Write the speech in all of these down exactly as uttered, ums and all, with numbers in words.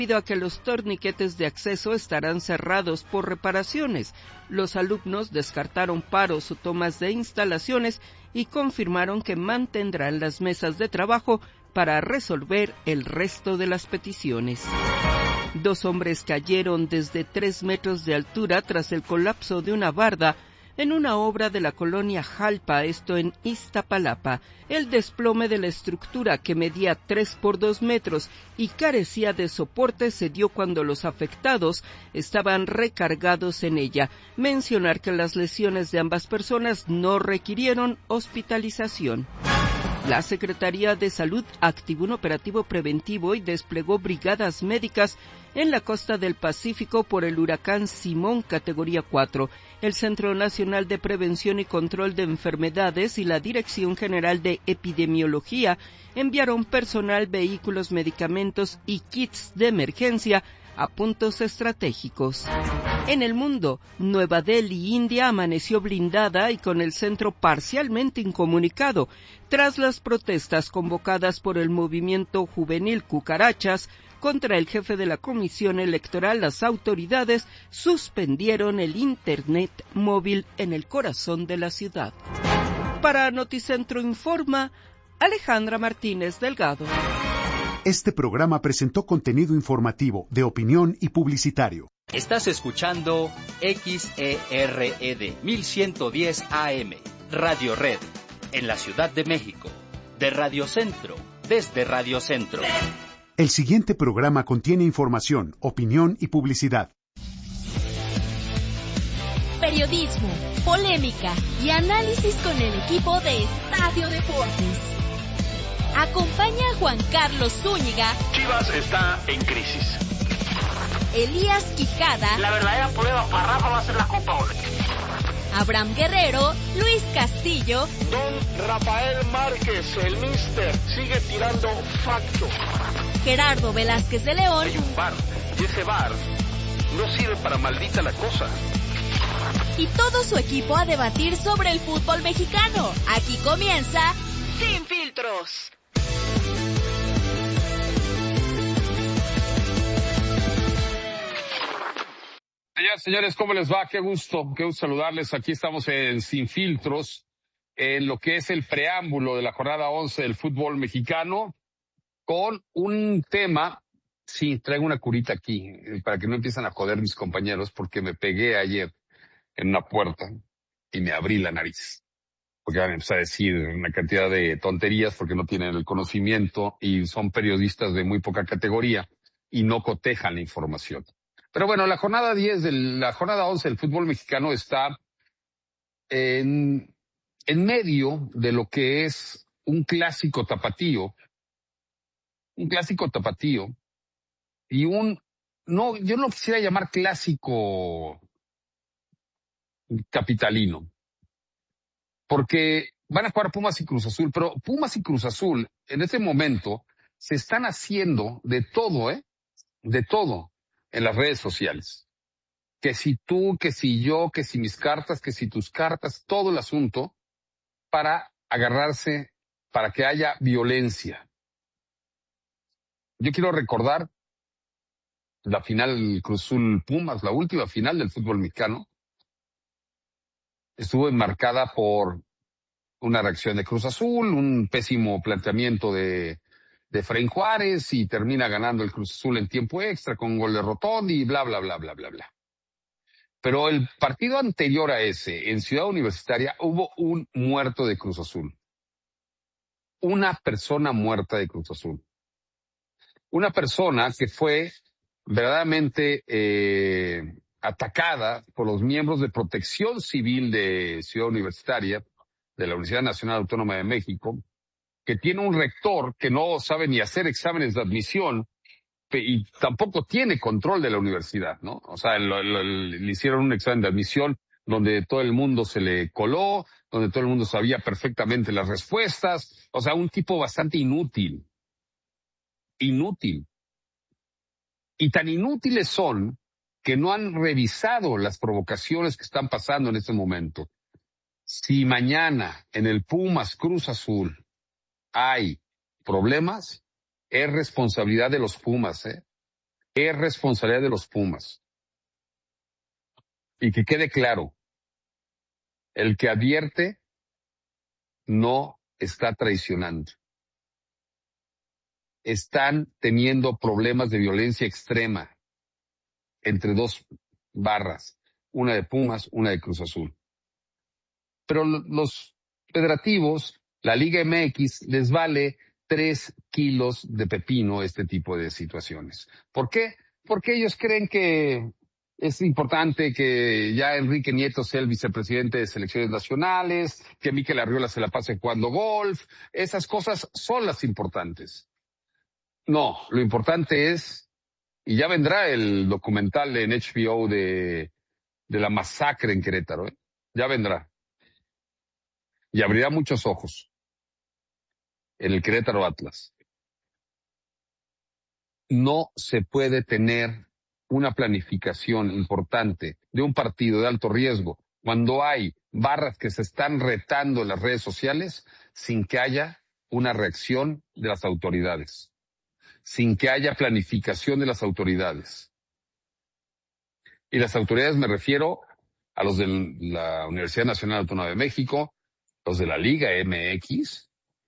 debido a que los torniquetes de acceso estarán cerrados por reparaciones. Los alumnos descartaron paros o tomas de instalaciones y confirmaron que mantendrán las mesas de trabajo para resolver el resto de las peticiones. Dos hombres cayeron desde tres metros de altura tras el colapso de una barda en una obra de la colonia Jalpa, esto en Iztapalapa. El desplome de la estructura, que medía tres por dos metros y carecía de soporte, se dio cuando los afectados estaban recargados en ella. Mencionar que las lesiones de ambas personas no requirieron hospitalización. La Secretaría de Salud activó un operativo preventivo y desplegó brigadas médicas en la costa del Pacífico por el huracán Simón categoría cuatro. El Centro Nacional de Prevención y Control de Enfermedades y la Dirección General de Epidemiología enviaron personal, vehículos, medicamentos y kits de emergencia a puntos estratégicos. En el mundo, Nueva Delhi, India, amaneció blindada y con el centro parcialmente incomunicado tras las protestas convocadas por el movimiento juvenil Cucarachas contra el jefe de la Comisión Electoral. Las autoridades suspendieron el internet móvil en el corazón de la ciudad. Para Noticentro Informa, Alejandra Martínez Delgado. Este programa presentó contenido informativo, de opinión y publicitario. Estás escuchando X E R E D mil ciento diez A M, Radio Red, en la Ciudad de México, de Radio Centro, desde Radio Centro. El siguiente programa contiene información, opinión y publicidad. Periodismo, polémica y análisis con el equipo de Estadio Deportes. Acompaña a Juan Carlos Zúñiga. Chivas está en crisis. Elías Quijada. La verdadera prueba para Rafa va a ser la Copa Oro. Abraham Guerrero, Luis Castillo. Don Rafael Márquez, el Mister, sigue tirando facto. Gerardo Velázquez de León. Hay un bar, y ese bar no sirve para maldita la cosa. Y todo su equipo a debatir sobre el fútbol mexicano. Aquí comienza Sin Filtros. Señoras, señores, ¿cómo les va? Qué gusto, qué gusto saludarles. Aquí estamos en Sin Filtros, en lo que es el preámbulo de la jornada once del fútbol mexicano, con un tema. Sí, traigo una curita aquí, para que no empiecen a joder mis compañeros, porque me pegué ayer en una puerta y me abrí la nariz. Porque van a empezar a decir una cantidad de tonterías porque no tienen el conocimiento y son periodistas de muy poca categoría y no cotejan la información. Pero bueno, la jornada diez, de la jornada once del fútbol mexicano está en, en medio de lo que es un clásico tapatío, un clásico tapatío y un, no, yo no quisiera llamar clásico capitalino, porque van a jugar Pumas y Cruz Azul, pero Pumas y Cruz Azul en este momento se están haciendo de todo, ¿eh? De todo. En las redes sociales. Que si tú, que si yo, que si mis cartas, que si tus cartas, todo el asunto para agarrarse, para que haya violencia. Yo quiero recordar la final Cruz Azul Pumas, la última final del fútbol mexicano. Estuvo enmarcada por una reacción de Cruz Azul, un pésimo planteamiento de de Efraín Juárez y termina ganando el Cruz Azul en tiempo extra con un gol de Rotondi y bla, bla, bla, bla, bla, bla. Pero el partido anterior a ese, en Ciudad Universitaria, hubo un muerto de Cruz Azul. Una persona muerta de Cruz Azul. Una persona que fue verdaderamente eh, atacada por los miembros de Protección Civil de Ciudad Universitaria, de la Universidad Nacional Autónoma de México, que tiene un rector que no sabe ni hacer exámenes de admisión y tampoco tiene control de la universidad, ¿no? O sea, lo, lo, le hicieron un examen de admisión donde todo el mundo se le coló, donde todo el mundo sabía perfectamente las respuestas. O sea, un tipo bastante inútil. Inútil. Y tan inútiles son que no han revisado las provocaciones que están pasando en este momento. Si mañana en el Pumas Cruz Azul hay problemas, es responsabilidad de los Pumas, ¿eh? Es responsabilidad de los Pumas. Y que quede claro, el que advierte no está traicionando. Están teniendo problemas de violencia extrema entre dos barras, una de Pumas, una de Cruz Azul. Pero los federativos, la Liga M X, les vale tres kilos de pepino este tipo de situaciones. ¿Por qué? Porque ellos creen que es importante que ya Enrique Nieto sea el vicepresidente de selecciones nacionales, que Mikel Arriola se la pase jugando golf. Esas cosas son las importantes. No, lo importante es, y ya vendrá el documental en H B O de, de la masacre en Querétaro, ¿eh? Ya vendrá. Y abrirá muchos ojos en el Querétaro Atlas. No se puede tener una planificación importante de un partido de alto riesgo cuando hay barras que se están retando en las redes sociales sin que haya una reacción de las autoridades, sin que haya planificación de las autoridades. Y las autoridades me refiero a los de la Universidad Nacional Autónoma de México, los de la Liga M X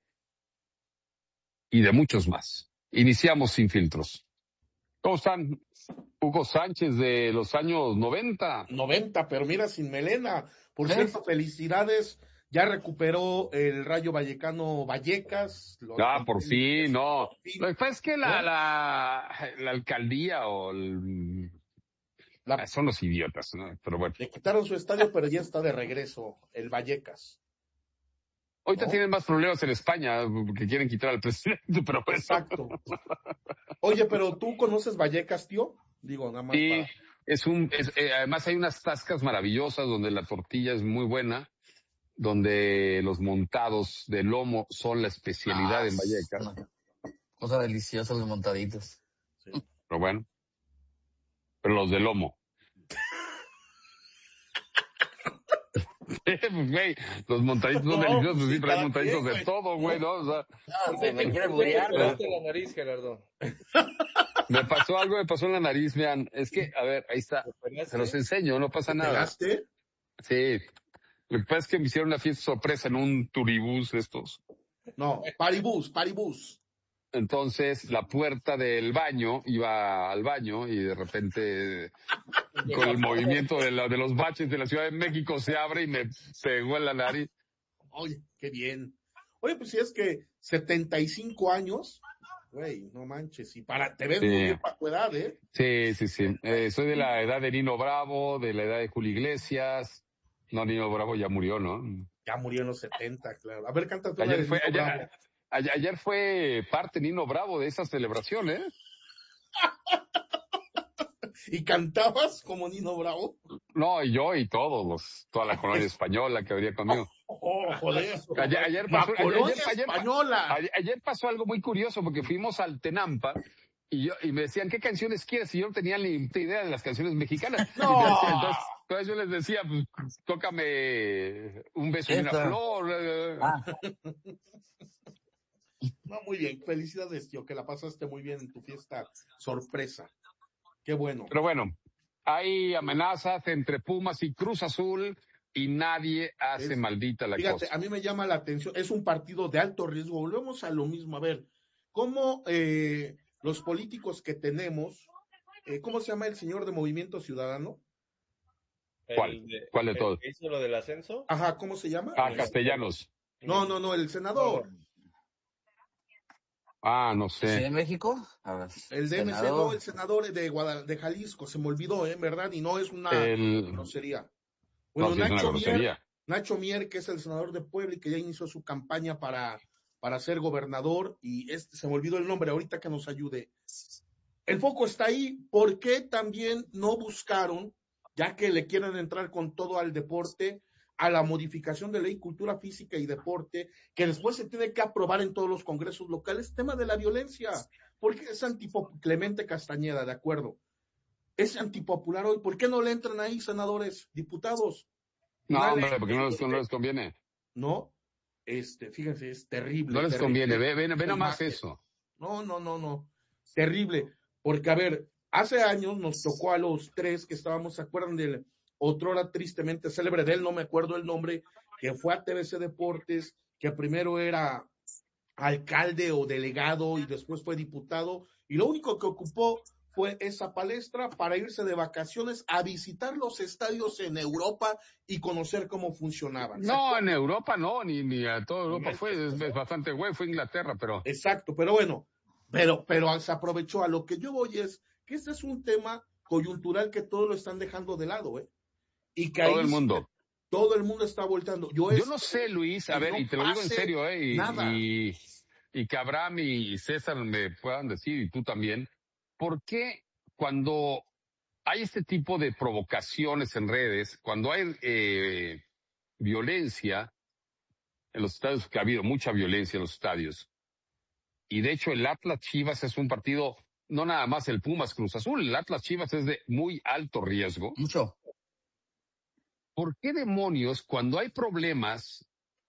y de muchos más. Iniciamos Sin Filtros. ¿Cómo están? Hugo Sánchez de los años noventa. noventa, pero mira, sin melena. Por ¿Eh? cierto, felicidades. Ya recuperó el Rayo Vallecano Vallecas. Ah, por fin, no. Por fin. Lo que pasa es que la, ¿No? la, la alcaldía o el... La- son los idiotas, ¿no? Pero bueno. Le quitaron su estadio, pero ya está de regreso el Vallecas. Ahorita ¿No? tienen más problemas en España, que quieren quitar al presidente, pero bueno. Exacto. Oye, pero ¿tú conoces Vallecas, tío? Digo, nada más Sí, para... es un, es, eh, además hay unas tascas maravillosas donde la tortilla es muy buena, donde los montados de lomo son la especialidad Ah, en Vallecas. una cosa deliciosa los montaditos. Sí. Pero bueno, pero los de lomo. Güey, los montaditos son No, deliciosos, sí, sí, pero hay cada montaditos quien, de güey. todo, güey, ¿no? O sea, Ah, se me quiere burear, Te ¿no? pegaste la nariz, Gerardo. me pasó algo, me pasó en la nariz, vean. Es que, a ver, ahí está. Se los enseño, no pasa ¿Te nada. pegaste? Sí. Lo que pasa es que me hicieron una fiesta sorpresa en un turibús de estos. No, paribús, paribús. Entonces, la puerta del baño, iba al baño y de repente, con el movimiento de, la, de los baches de la Ciudad de México, se abre y me pegó en la nariz. Oye, qué bien. Oye, pues si es que setenta y cinco años, güey, no manches, y para, te ves Sí. muy bien para tu edad, ¿eh? Sí, sí, sí. Eh, soy de la edad de Nino Bravo, de la edad de Julio Iglesias. No, Nino Bravo ya murió, ¿no? Ya murió en los setenta, claro. A ver, cántate una Ayer de fue, Nino ayer, Bravo. ayer, ayer fue parte Nino Bravo de esa celebración, ¿eh? ¿Y cantabas como Nino Bravo? No, y yo y todos los, toda la colonia española que habría conmigo. Oh, joder. Ayer, ayer La pasó, ayer, colonia ayer- ayer- española. ayer- ayer pasó algo muy curioso porque fuimos al Tenampa y yo, y me decían, ¿qué canciones quieres? Y yo no tenía ni puta idea de las canciones mexicanas. No. Y me decían, entonces, entonces yo les decía, pues, tócame un beso y una Esta. flor. eh, Ah, No, muy bien. Felicidades, tío, que la pasaste muy bien en tu fiesta sorpresa. Qué bueno. Pero bueno, hay amenazas entre Pumas y Cruz Azul y nadie hace Es- maldita la Fíjate, cosa. a mí me llama la atención, es un partido de alto riesgo. Volvemos a lo mismo. A ver, ¿cómo eh, los políticos que tenemos, eh, ¿cómo se llama el señor de Movimiento Ciudadano? ¿Cuál? El de- ¿Cuál de el todos? que hizo lo del ascenso? Ajá, ¿cómo se llama? Ah, Castellanos. No, no, no, el senador, Ah, no ¿sí sé. en México? A ver. el de M C, senador. no, el senador de Guadal- de Jalisco, se me olvidó, ¿eh? ¿Verdad? Y no es una El... grosería. No, Bueno, sí, es una Nacho Mier, grosería. Nacho Mier, que es el senador de Puebla y que ya inició su campaña para, para ser gobernador, y este, se me olvidó el nombre, ahorita que nos ayude. El foco está ahí. ¿Por qué también no buscaron, ya que le quieren entrar con todo al deporte, a la modificación de ley cultura física y deporte, que después se tiene que aprobar en todos los congresos locales, tema de la violencia? Porque es antipopular, Clemente Castañeda, de acuerdo, es antipopular hoy. ¿Por qué no le entran ahí senadores, diputados? No, Dale. hombre, porque no les, no les conviene. ¿No? Este, fíjense, es terrible. No les terrible. conviene. Ve, ve, ve El nomás margen. eso. No, no, no, no. Terrible. Porque, a ver, Hace años nos tocó a los tres que estábamos, ¿se acuerdan del otrora tristemente célebre de él? No me acuerdo el nombre, que fue a T V C Deportes, que primero era alcalde o delegado y después fue diputado, y lo único que ocupó fue esa palestra para irse de vacaciones a visitar los estadios en Europa y conocer cómo funcionaban. No, en Europa no, ni, ni a toda Europa fue, es, es bastante güey, fue Inglaterra, pero... Exacto, pero bueno, pero, pero se aprovechó. A lo que yo voy es que este es un tema coyuntural que todos lo están dejando de lado, ¿eh? Y que todo ahí el mundo. Todo el mundo está volteando. Yo, yo no sé, Luis, a ver, no y te lo digo en serio, ¿eh? Y, nada. y, y que Abraham y César me puedan decir, y tú también, ¿por qué cuando hay este tipo de provocaciones en redes, cuando hay eh, violencia en los estadios, que ha habido mucha violencia en los estadios, y de hecho el Atlas Chivas es un partido, no nada más el Pumas Cruz Azul, el Atlas Chivas es de muy alto riesgo. Mucho. ¿Por qué demonios cuando hay problemas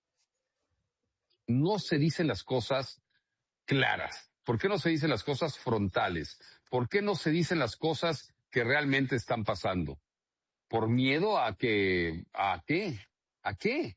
no se dicen las cosas claras? ¿Por qué no se dicen las cosas frontales? ¿Por qué no se dicen las cosas que realmente están pasando? ¿Por miedo a que, a qué? ¿A qué?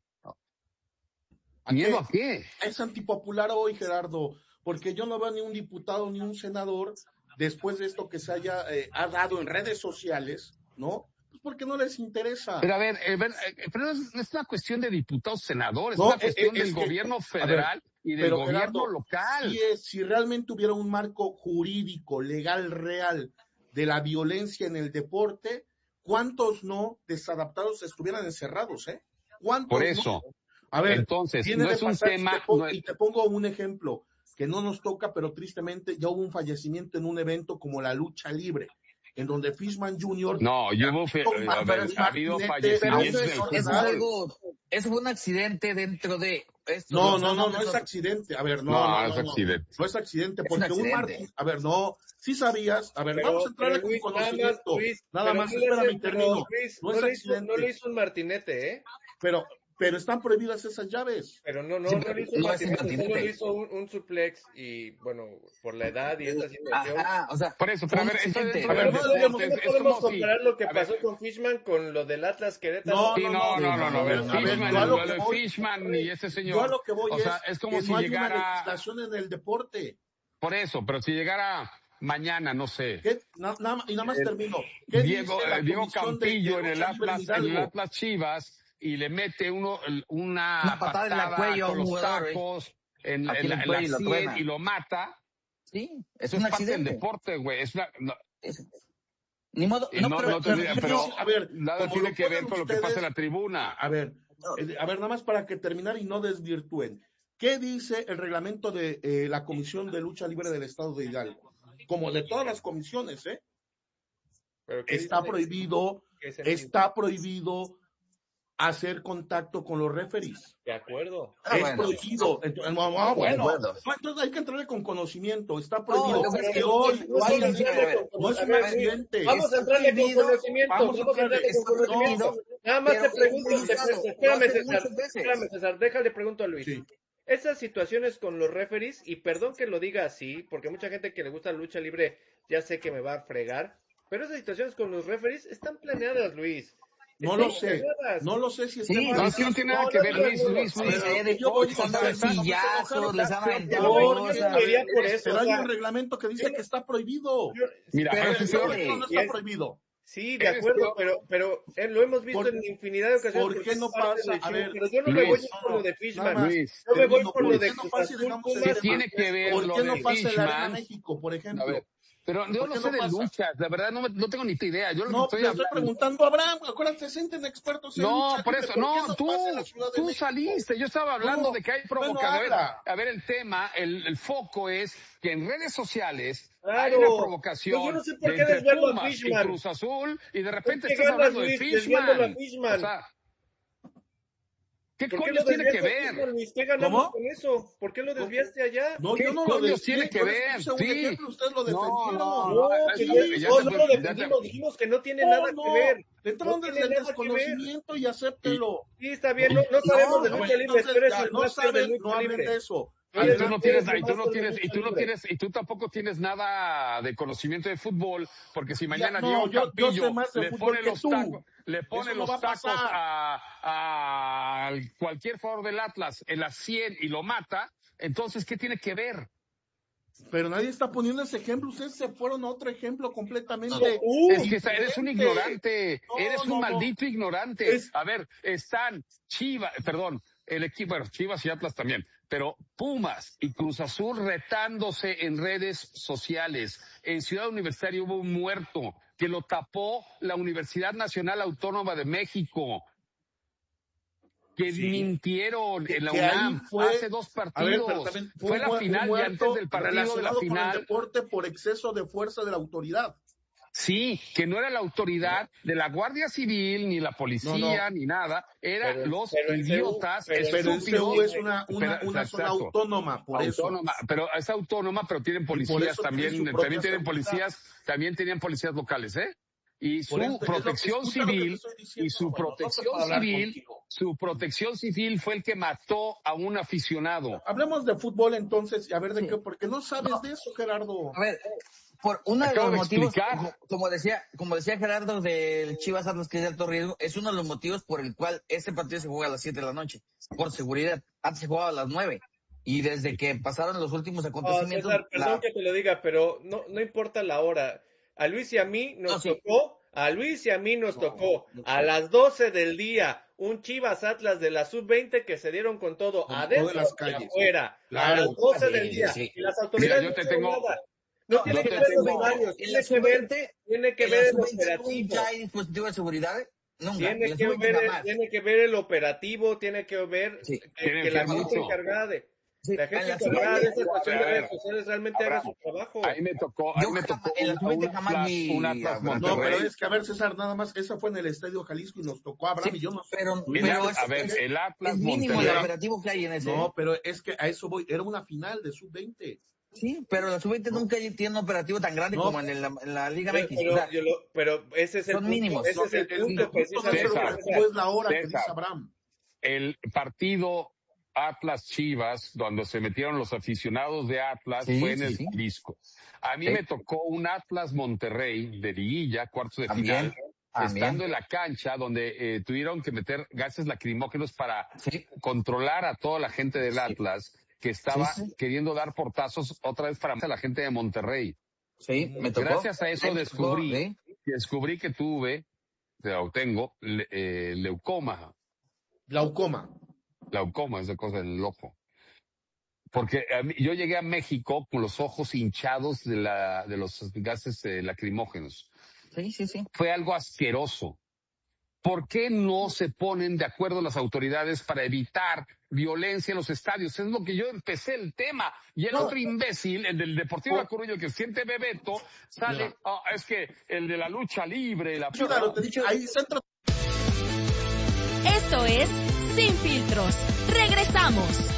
¿A ¿Miedo qué? a qué? Es antipopular hoy, Gerardo, porque yo no veo ni un diputado ni un senador después de esto que se haya eh, ha dado en redes sociales, ¿no? Pues porque no les interesa. Pero a ver, eh, ver eh, pero es, es una cuestión de diputados, senadores, No, es una eh, cuestión eh, del es que, gobierno federal ver, y del pero, gobierno Gerardo, local. Si, es, si realmente hubiera un marco jurídico, legal, real de la violencia en el deporte, ¿cuántos no desadaptados estuvieran encerrados, eh? ¿Cuántos Por eso. No? A ver, entonces, tiene no de es un pasar, tema... y te, pongo, no es... y te pongo un ejemplo que no nos toca, pero tristemente ya hubo un fallecimiento en un evento como la lucha libre, en donde Fishman junior No, yo hubo fe, a ver, ha habido fallecimientos en el fútbol. Eso es algo, eso fue un accidente dentro de esto. No, no, no, no es accidente. A ver, no, no, no, no, no es accidente. No es accidente, es porque un, accidente. Martín, a ver, no, sí sabías, a ver, pero, vamos a entrar con conocimiento. Luis, nada más, no espérame, le, termino. Luis, no, no, es le accidente. hizo, no le hizo un martinete, ¿eh? Pero, pero están prohibidas esas llaves. Pero no, no, sí, no le hizo un no martinete, martinete. solo le hizo un, un suplex y, bueno, por la edad y esta situación. Ajá, o sea, por eso, pero a ver, esto, a ver, no, no, no podemos comparar si, lo que pasó ver, con Fishman con lo del Atlas Querétaro. No, sí, no, no, no, no, no, a ver, Fishman, yo a lo lo que de voy, Fishman y ese señor. Yo a lo que voy o es, sea, es como que si no hay llegara... una legislación en el deporte. Por eso, pero si llegara mañana, no sé. ¿Qué? Na, na, y nada más el, termino. ¿Qué Diego, dice la Diego Campillo de, de en, el Atlas, en el Atlas Chivas y le mete uno una, una patada, patada en la cuello con los jugador, tacos en, en, en la, en la y, lo cien y lo mata. Sí, es Eso un es parte del accidente. deporte, güey. Es una, no. es, ni modo, no, no, pero, no tendría, pero, pero, pero, a ver, nada tiene que ver con ustedes, lo que pasa en la tribuna. A ver, a ver, nada más para que terminar y no desvirtúen. ¿Qué dice el reglamento de eh, la Comisión de Lucha Libre del Estado de Hidalgo? Como de todas las comisiones, ¿eh? Está prohibido, está prohibido hacer contacto con los referees. De acuerdo. Ah, es bueno. prohibido. Entonces, no, no, bueno, bueno. Entonces hay que entrarle con conocimiento. Está prohibido. No, que hoy no, hay, no, no es un accidente. Vamos a entrarle con conocimiento. Vamos a entrarle con conocimiento. Nada más te pregunto. Espérame, César. Espérame, César. Déjale pregunto a Luis. Sí. Esas situaciones con los referees, y perdón que lo diga así, porque mucha gente que le gusta la lucha libre ya sé que me va a fregar, pero esas situaciones con los referees están planeadas, Luis. No lo sé, no lo sé si está sí, no, no tiene nada que ver, Luis, Luis, Luis. Yo voy a dar sillazos, les van a aventar cosas. Pero hay un reglamento que dice que está prohibido. Mira, no está prohibido. Sí, de acuerdo, pero pero eh, lo hemos visto por, en infinidad de ocasiones. ¿Por qué no pasa? A ver, pero yo no Luis, me voy no, por lo de Fishman. Luis, yo me voy por lo de no pasa, ¿Qué tiene que ver ¿Por qué lo no de pasa el Arena Fishman? México, por ejemplo? A ver, pero yo no sé no de pasa? luchas, la verdad no, me, no tengo ni idea. Yo no, estoy le estoy preguntando a Abraham, acuérdate, se sienten expertos en No, lucha, por eso, ¿por no, no tú, tú saliste, yo estaba hablando no, de que hay provocaciones. A ver, a ver, el tema, el, el foco es que en redes sociales claro. hay una provocación yo no sé por de qué entre Pumas a Fishman y Cruz Azul y de repente estás ganas, hablando Luis, de Fishman. Fishman. O sea, ¿qué ¿Por coño qué tiene que ver? Fishman, Luis? ¿Qué ganamos ¿Cómo? con eso? ¿Por qué lo desviaste allá? No, ¿Qué yo no coño lo desvié, tiene que ver? Sí. Un ejemplo, ustedes lo defendieron. No, no, no, que ya, ya, ya no, se no fue, lo ya defendimos, se- dijimos que no tiene No, nada no, que ver. entraron No desde tiene el nada que desconocimiento y acéptenlo. Sí, está bien, no, no sabemos de A ver, lucha libre, entonces, pero ya, es el no máster de saben, lucha no hablen libre. de eso. Y tú no tienes, y tú no tienes, y tú no tienes, y tú tampoco tienes nada de conocimiento de fútbol, porque si mañana no, Diego yo- Campillo yo sé más de le fútbol pone que los tú. tacos, le pone Eso no los va a tacos pasar. a, a cualquier jugador del Atlas en las cien y lo mata, entonces ¿qué tiene que ver? Pero nadie está poniendo ese ejemplo. Ustedes se fueron a otro ejemplo completamente. No, es que eres un ignorante, No, eres un no, no. maldito ignorante. Es- A ver, están Chivas, perdón, el equipo, bueno, Chivas y Atlas también, pero Pumas y Cruz Azul retándose en redes sociales. En Ciudad Universitaria hubo un muerto que lo tapó la Universidad Nacional Autónoma de México. Que Sí. mintieron Que- en la que ahí UNAM fue- hace dos A ver, partidos. pero también fue un la mu- final un y muerto antes del partido de la relacionado con el final. deporte por exceso de fuerza de la autoridad. Sí, que no era la autoridad de la Guardia Civil, ni la policía, No, no. ni nada. Era Pero- los pero en C U, idiotas pero en Pero el C U estúpidos. es una, una, Espera, una zona exacto. autónoma, por autónoma, pero es autónoma, pero tienen por policías eso también, tiene su propia también tienen seguridad. policías, también tenían policías locales, ¿eh? Y su Por eso, es lo que- protección escucha lo que te civil, estoy diciendo. y su Bueno, no te protección puedo hablar civil, contigo. su protección civil fue el que mató a un aficionado. Hablemos de fútbol entonces, y a ver de Sí. qué, porque no sabes No. de eso, Gerardo. A ver, por uno de Acabo los de motivos, explicar. como, como decía, como decía Gerardo del Chivas Atlas, que es de alto riesgo, es uno de los motivos por el cual ese partido se juega a las siete de la noche, por seguridad. Antes se jugaba a las nueve. Y desde que pasaron los últimos No, acontecimientos, César, perdón la- que te lo diga, pero no, no importa la hora. A Luis y a mí nos No, sí. tocó, a Luis y a mí nos No, tocó no, a las doce del día un Chivas Atlas de la sub veinte que se dieron con todo Con adentro todo en las y calles. afuera. Claro. A las doce Sí, del día. sí. Y las autoridades Mira, yo te no hicieron tengo- nada. No, No, tiene yo que te ver los tengo- horarios, en tiene la que ver, sub veinte, tiene que en ver la el sub veinte operativo. ya hay dispositivo de seguridad. Nunca. Tiene En la que, sub veinte ver, jamás. tiene que ver el operativo, tiene que ver Sí. que, Tienen que la que gente mucho. encargada de Sí, la en gente la encargada de sub-veinte, esa cuestión de a ver, redes sociales realmente haga su trabajo. Ahí me tocó, ahí Yo me jamás- tocó en la un, sub-veinte un jamás Atlas, vi un Atlas a Abraham. No, Monterrey. pero es que a ver, César, nada más, esa fue en el Estadio Jalisco y nos tocó a Abraham Sí, y yo no sé. pero, Mira, pero es, a ver, es- el Atlas es mínimo el Monterrey. operativo que hay en ese. No, pero es que a eso voy, era una final de sub veinte. Sí, pero la sub veinte nunca tiene un operativo tan grande No. como en la, en la Liga Pero, M X. pero, o sea, yo lo- pero ese es el son punto, mínimos. ese es el El- el punto, punto no es el precisamente. César, operativo, es la hora que César. dice Abraham. El partido Atlas Chivas, cuando se metieron los aficionados de Atlas, Sí, fue en sí, el sí. Jalisco. A mí Sí. me tocó un Atlas Monterrey de liguilla, cuartos de También, final, también. estando en la cancha donde eh, tuvieron que meter gases lacrimógenos para Sí. controlar a toda la gente del Sí. Atlas que estaba Sí, sí. queriendo dar portazos otra vez para a la gente de Monterrey. Sí, me tocó. Gracias a eso Me tocó, descubrí, ¿sí? descubrí que tuve, o tengo, le- eh, leucoma. Glaucoma. Glaucoma, es de cosa del ojo. Porque a mí- yo llegué a México con los ojos hinchados de, la, de los gases eh, lacrimógenos. Sí, sí, sí. Fue algo asqueroso. ¿Por qué no se ponen de acuerdo las autoridades para evitar violencia en los estadios? Es lo que yo empecé el tema. Y el No. otro imbécil, el del Deportivo Oh. La Coruña, que siente Bebeto, sale, Mira. "Ah, es que el de la lucha libre, la... Claro, te dije, ahí centra. Esto es Sin Filtros. Regresamos.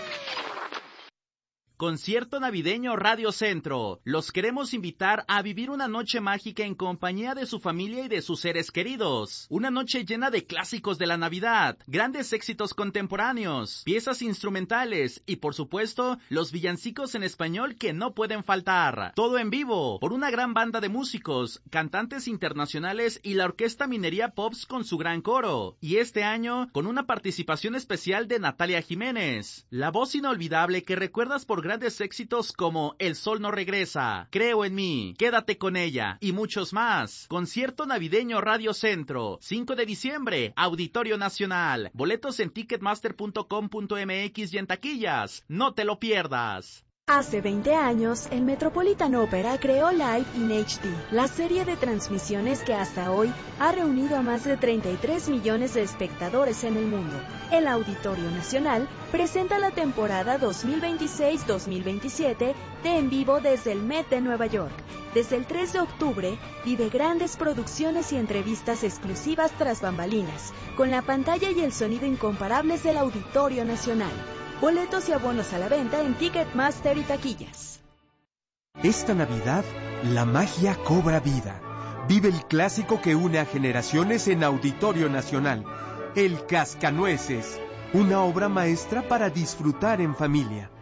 Concierto navideño Radio Centro. Los queremos invitar a vivir una noche mágica en compañía de su familia y de sus seres queridos. Una noche llena de clásicos de la Navidad, grandes éxitos contemporáneos, piezas instrumentales y, por supuesto, los villancicos en español que no pueden faltar. Todo en vivo, por una gran banda de músicos, cantantes internacionales y la Orquesta Minería Pops con su gran coro. Y este año, con una participación especial de Natalia Jiménez, la voz inolvidable que recuerdas por grandes éxitos como El Sol no regresa, Creo en mí, Quédate con ella y muchos más. Concierto navideño Radio Centro, cinco de diciembre, Auditorio Nacional. Boletos en ticketmaster punto com punto m x y en taquillas. No te lo pierdas. Hace veinte años, el Metropolitan Opera creó Live in H D, la serie de transmisiones que hasta hoy ha reunido a más de treinta y tres millones de espectadores en el mundo. El Auditorio Nacional presenta la temporada dos mil veintiséis dos mil veintisiete de En Vivo desde el Met de Nueva York. Desde el tres de octubre, vive grandes producciones y entrevistas exclusivas tras bambalinas, con la pantalla y el sonido incomparables del Auditorio Nacional. Boletos y abonos a la venta en Ticketmaster y taquillas. Esta Navidad, la magia cobra vida. Vive el clásico que une a generaciones en Auditorio Nacional, El Cascanueces, una obra maestra para disfrutar en familia.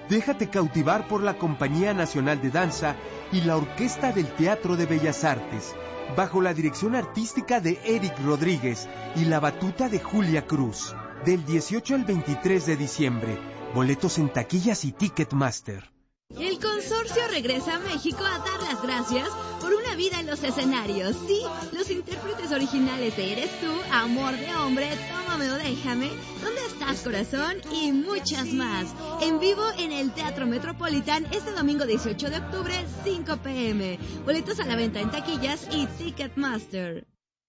Déjate cautivar por la Compañía Nacional de Danza y la Orquesta del Teatro de Bellas Artes, bajo la dirección artística de Eric Rodríguez y la batuta de Julia Cruz. Del dieciocho al veintitrés de diciembre. Boletos en taquillas y Ticketmaster. El consorcio regresa a México a dar las gracias por una vida en los escenarios. Sí, los intérpretes originales de Eres Tú, Amor de Hombre, Tómame o Déjame, ¿Dónde estás, corazón? Y muchas más. En vivo en el Teatro Metropolitan este domingo dieciocho de octubre, cinco pe eme. Boletos a la venta en taquillas y Ticketmaster.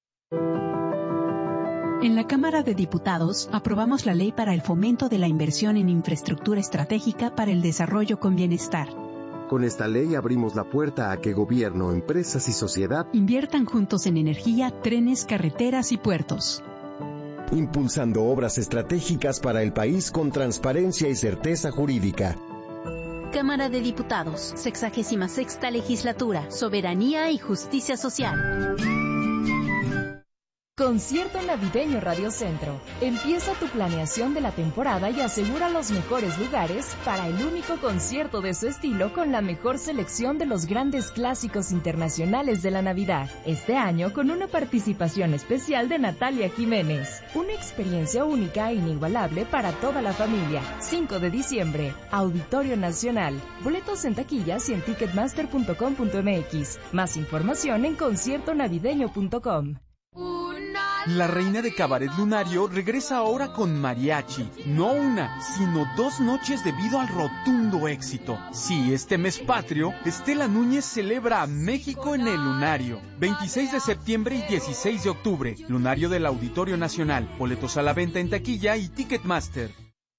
En la Cámara de Diputados aprobamos la ley para el fomento de la inversión en infraestructura estratégica para el desarrollo con bienestar. Con esta ley abrimos la puerta a que gobierno, empresas y sociedad inviertan juntos en energía, trenes, carreteras y puertos, impulsando obras estratégicas para el país con transparencia y certeza jurídica. Cámara de Diputados, sexagésima sexta legislatura, soberanía y justicia social. Concierto navideño Radio Centro. Empieza tu planeación de la temporada y asegura los mejores lugares para el único concierto de su estilo con la mejor selección de los grandes clásicos internacionales de la Navidad. Este año con una participación especial de Natalia Jiménez. Una experiencia única e inigualable para toda la familia. cinco de diciembre, Auditorio Nacional. Boletos en taquillas y en ticketmaster punto com punto eme equis. Más información en concierto navideño punto com. La reina de Cabaret Lunario regresa ahora con mariachi. No una, sino dos noches debido al rotundo éxito. Sí, este mes patrio, Estela Núñez celebra a México en el Lunario. veintiséis de septiembre y dieciséis de octubre. Lunario del Auditorio Nacional. Boletos a la venta en taquilla y Ticketmaster.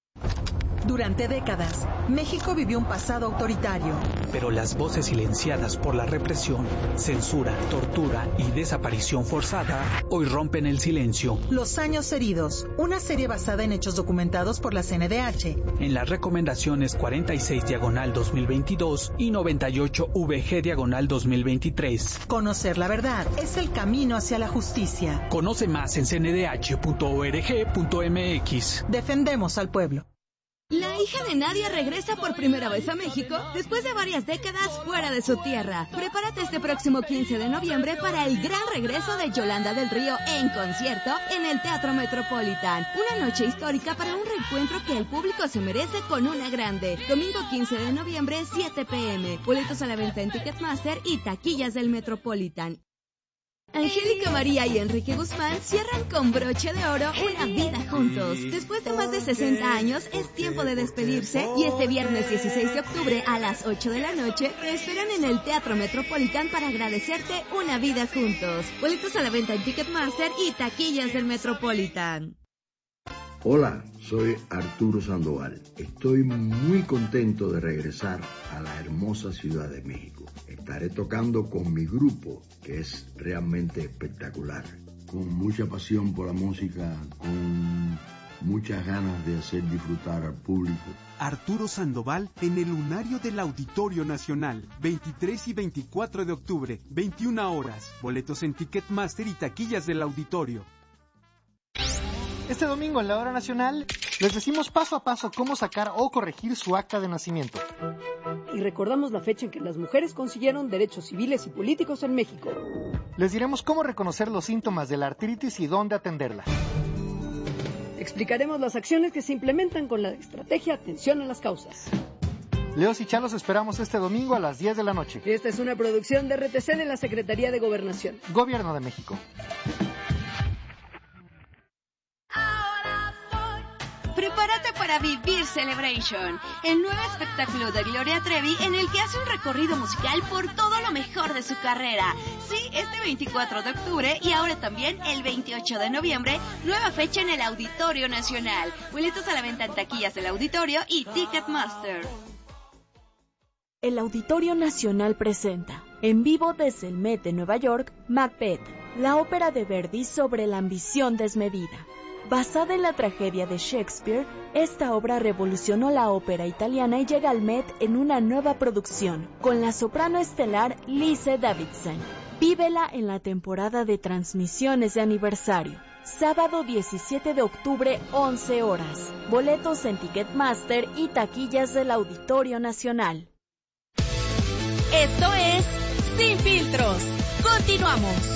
Durante décadas, México vivió un pasado autoritario. Pero las voces silenciadas por la represión, censura, tortura y desaparición forzada hoy rompen el silencio. Los años heridos, una serie basada en hechos documentados por la ce ene de hache. En las recomendaciones cuarenta y seis diagonal dos mil veintidós y noventa y ocho ve ge diagonal dos mil veintitrés. Conocer la verdad es el camino hacia la justicia. Conoce más en ce ene de hache punto org punto eme equis. Defendemos al pueblo. La hija de Nadia regresa por primera vez a México después de varias décadas fuera de su tierra. Prepárate este próximo quince de noviembre para el gran regreso de Yolanda del Río en concierto en el Teatro Metropolitan. Una noche histórica para un reencuentro que el público se merece con una grande. Domingo quince de noviembre, siete pe eme. Boletos a la venta en Ticketmaster y taquillas del Metropolitan. Angélica María y Enrique Guzmán cierran con broche de oro una vida juntos. Después de más de sesenta años, es tiempo de despedirse y este viernes dieciséis de octubre a las ocho de la noche te esperan en el Teatro Metropolitan para agradecerte una vida juntos. Boletos a la venta en Ticketmaster y taquillas del Metropolitan. Hola, soy Arturo Sandoval. Estoy muy contento de regresar a la hermosa Ciudad de México. Estaré tocando con mi grupo, que es realmente espectacular. Con mucha pasión por la música, con muchas ganas de hacer disfrutar al público. Arturo Sandoval en el Lunario del Auditorio Nacional, veintitrés y veinticuatro de octubre, veintiuna horas. Boletos en Ticketmaster y taquillas del auditorio. Este domingo en la Hora Nacional les decimos paso a paso cómo sacar o corregir su acta de nacimiento. Y recordamos la fecha en que las mujeres consiguieron derechos civiles y políticos en México. Les diremos cómo reconocer los síntomas de la artritis y dónde atenderla. Explicaremos las acciones que se implementan con la estrategia Atención a las Causas. Leos y Chalos esperamos este domingo a las diez de la noche. Esta es una producción de erre te ce de la Secretaría de Gobernación. Gobierno de México. Prepárate para vivir Celebration, el nuevo espectáculo de Gloria Trevi en el que hace un recorrido musical por todo lo mejor de su carrera. Sí, este veinticuatro de octubre y ahora también el veintiocho de noviembre, nueva fecha en el Auditorio Nacional. Boletos a la venta en taquillas del auditorio y Ticketmaster. El Auditorio Nacional presenta, en vivo desde el Met de Nueva York, Macbeth, la ópera de Verdi sobre la ambición desmedida. Basada en la tragedia de Shakespeare, esta obra revolucionó la ópera italiana y llega al Met en una nueva producción, con la soprano estelar Lise Davidson. Vívela en la temporada de transmisiones de aniversario. Sábado diecisiete de octubre, once horas. Boletos en Ticketmaster y taquillas del Auditorio Nacional. Esto es Sin Filtros. Continuamos.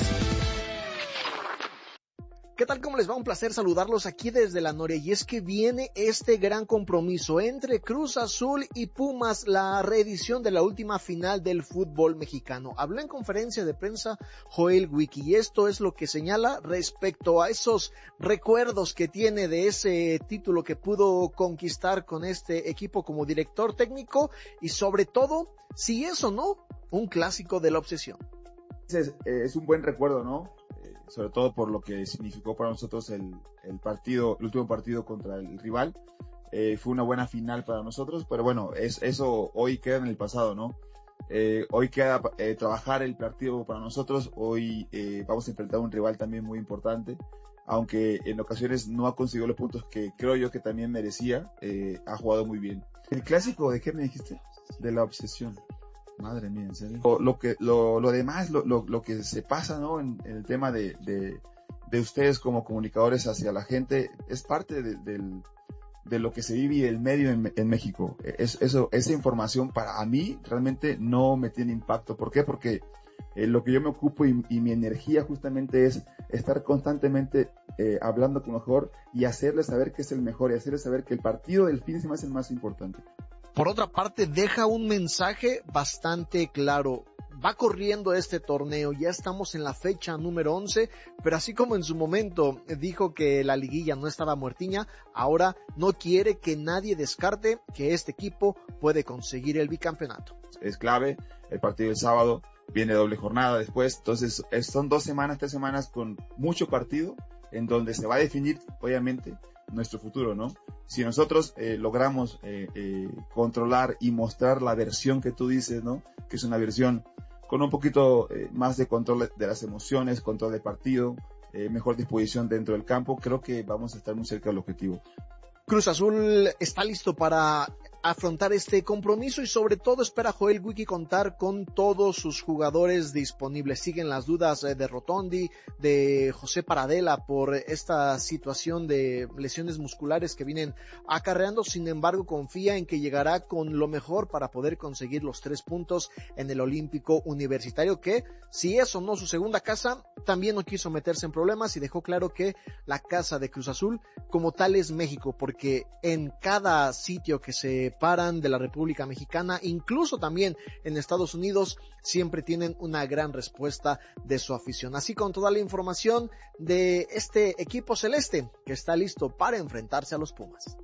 ¿Qué tal? ¿Cómo les va? Un placer saludarlos aquí desde la Noria. Y es que viene este gran compromiso entre Cruz Azul y Pumas, la reedición de la última final del fútbol mexicano. Habló en conferencia de prensa Joel Wiki y esto es lo que señala respecto a esos recuerdos que tiene de ese título que pudo conquistar con este equipo como director técnico y sobre todo, si es o no, un clásico de la obsesión. Es, es un buen recuerdo, ¿no? Sobre todo por lo que significó para nosotros el, el partido, el último partido contra el rival. Eh, fue una buena final para nosotros, pero bueno, es, eso hoy queda en el pasado, ¿no? Eh, hoy queda eh, trabajar el partido para nosotros, hoy eh, vamos a enfrentar a un rival también muy importante, aunque en ocasiones no ha conseguido los puntos que creo yo que también merecía, eh, ha jugado muy bien. ¿El clásico de qué me dijiste? De la obsesión. Madre mía, en serio. Lo, lo que, lo, lo demás, lo, lo, lo que se pasa, ¿no? En, en el tema de, de, de ustedes como comunicadores hacia la gente, es parte de, de, de lo que se vive el medio en, en México. Es, eso, esa información para a mí realmente no me tiene impacto. ¿Por qué? Porque eh, lo que yo me ocupo y, y mi energía justamente es estar constantemente eh, hablando con lo mejor y hacerles saber que es el mejor y hacerles saber que el partido del fin de semana es el más importante. Por otra parte, deja un mensaje bastante claro. Va corriendo este torneo, ya estamos en la fecha número once, pero así como en su momento dijo que la liguilla no estaba muertiña, ahora no quiere que nadie descarte que este equipo puede conseguir el bicampeonato. Es clave, el partido del sábado, viene doble jornada después, entonces son dos semanas, tres semanas con mucho partido, en donde se va a definir, obviamente, nuestro futuro, ¿no? Si nosotros eh, logramos eh, eh, controlar y mostrar la versión que tú dices, ¿no? Que es una versión con un poquito eh, más de control de las emociones, control de partido, eh, mejor disposición dentro del campo, creo que vamos a estar muy cerca del objetivo. Cruz Azul está listo para afrontar este compromiso y sobre todo espera Joel Wiki contar con todos sus jugadores disponibles. Siguen las dudas de Rotondi, de José Paradela por esta situación de lesiones musculares que vienen acarreando, sin embargo confía en que llegará con lo mejor para poder conseguir los tres puntos en el Olímpico Universitario, que si es o no su segunda casa, también no quiso meterse en problemas y dejó claro que la casa de Cruz Azul como tal es México, porque en cada sitio que se paran de la República Mexicana, incluso también en Estados Unidos, siempre tienen una gran respuesta de su afición. Así con toda la información de este equipo celeste que está listo para enfrentarse a los Pumas.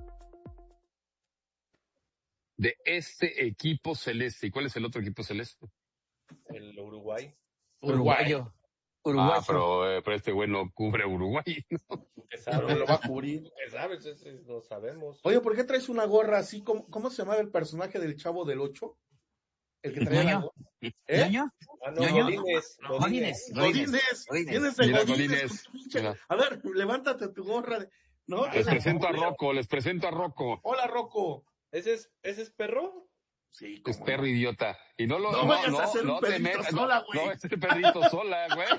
De este equipo celeste. ¿Y cuál es el otro equipo celeste? El Uruguay. Uruguayo. Uruguayo. Ah, pero, eh, pero este güey no cubre Uruguay, ¿no? ¿Qué sabes? Lo va a cubrir. ¿Qué sabes? Eso no sabemos. Oye, ¿por qué traes una gorra así? ¿Cómo, cómo se llamaba el personaje del Chavo del Ocho? El que traía la gorra. ¿Eh? ¿Ñoño? Ah, no, ¿Ñoño? Godínez. Godínez. Godínez. Godínez. Tienes el Mira, Godínez. Godínez. Mira. A ver, levántate tu gorra. de- ¿No? Les presento a Rocco, les presento a Rocco. Hola, Rocco. ¿Ese es, ese es perro? Sí, Es perro idiota. Y no lo, No no, vayas no, a hacer un no te Pedrito metas, no, sola, güey. no, este perrito sola, güey.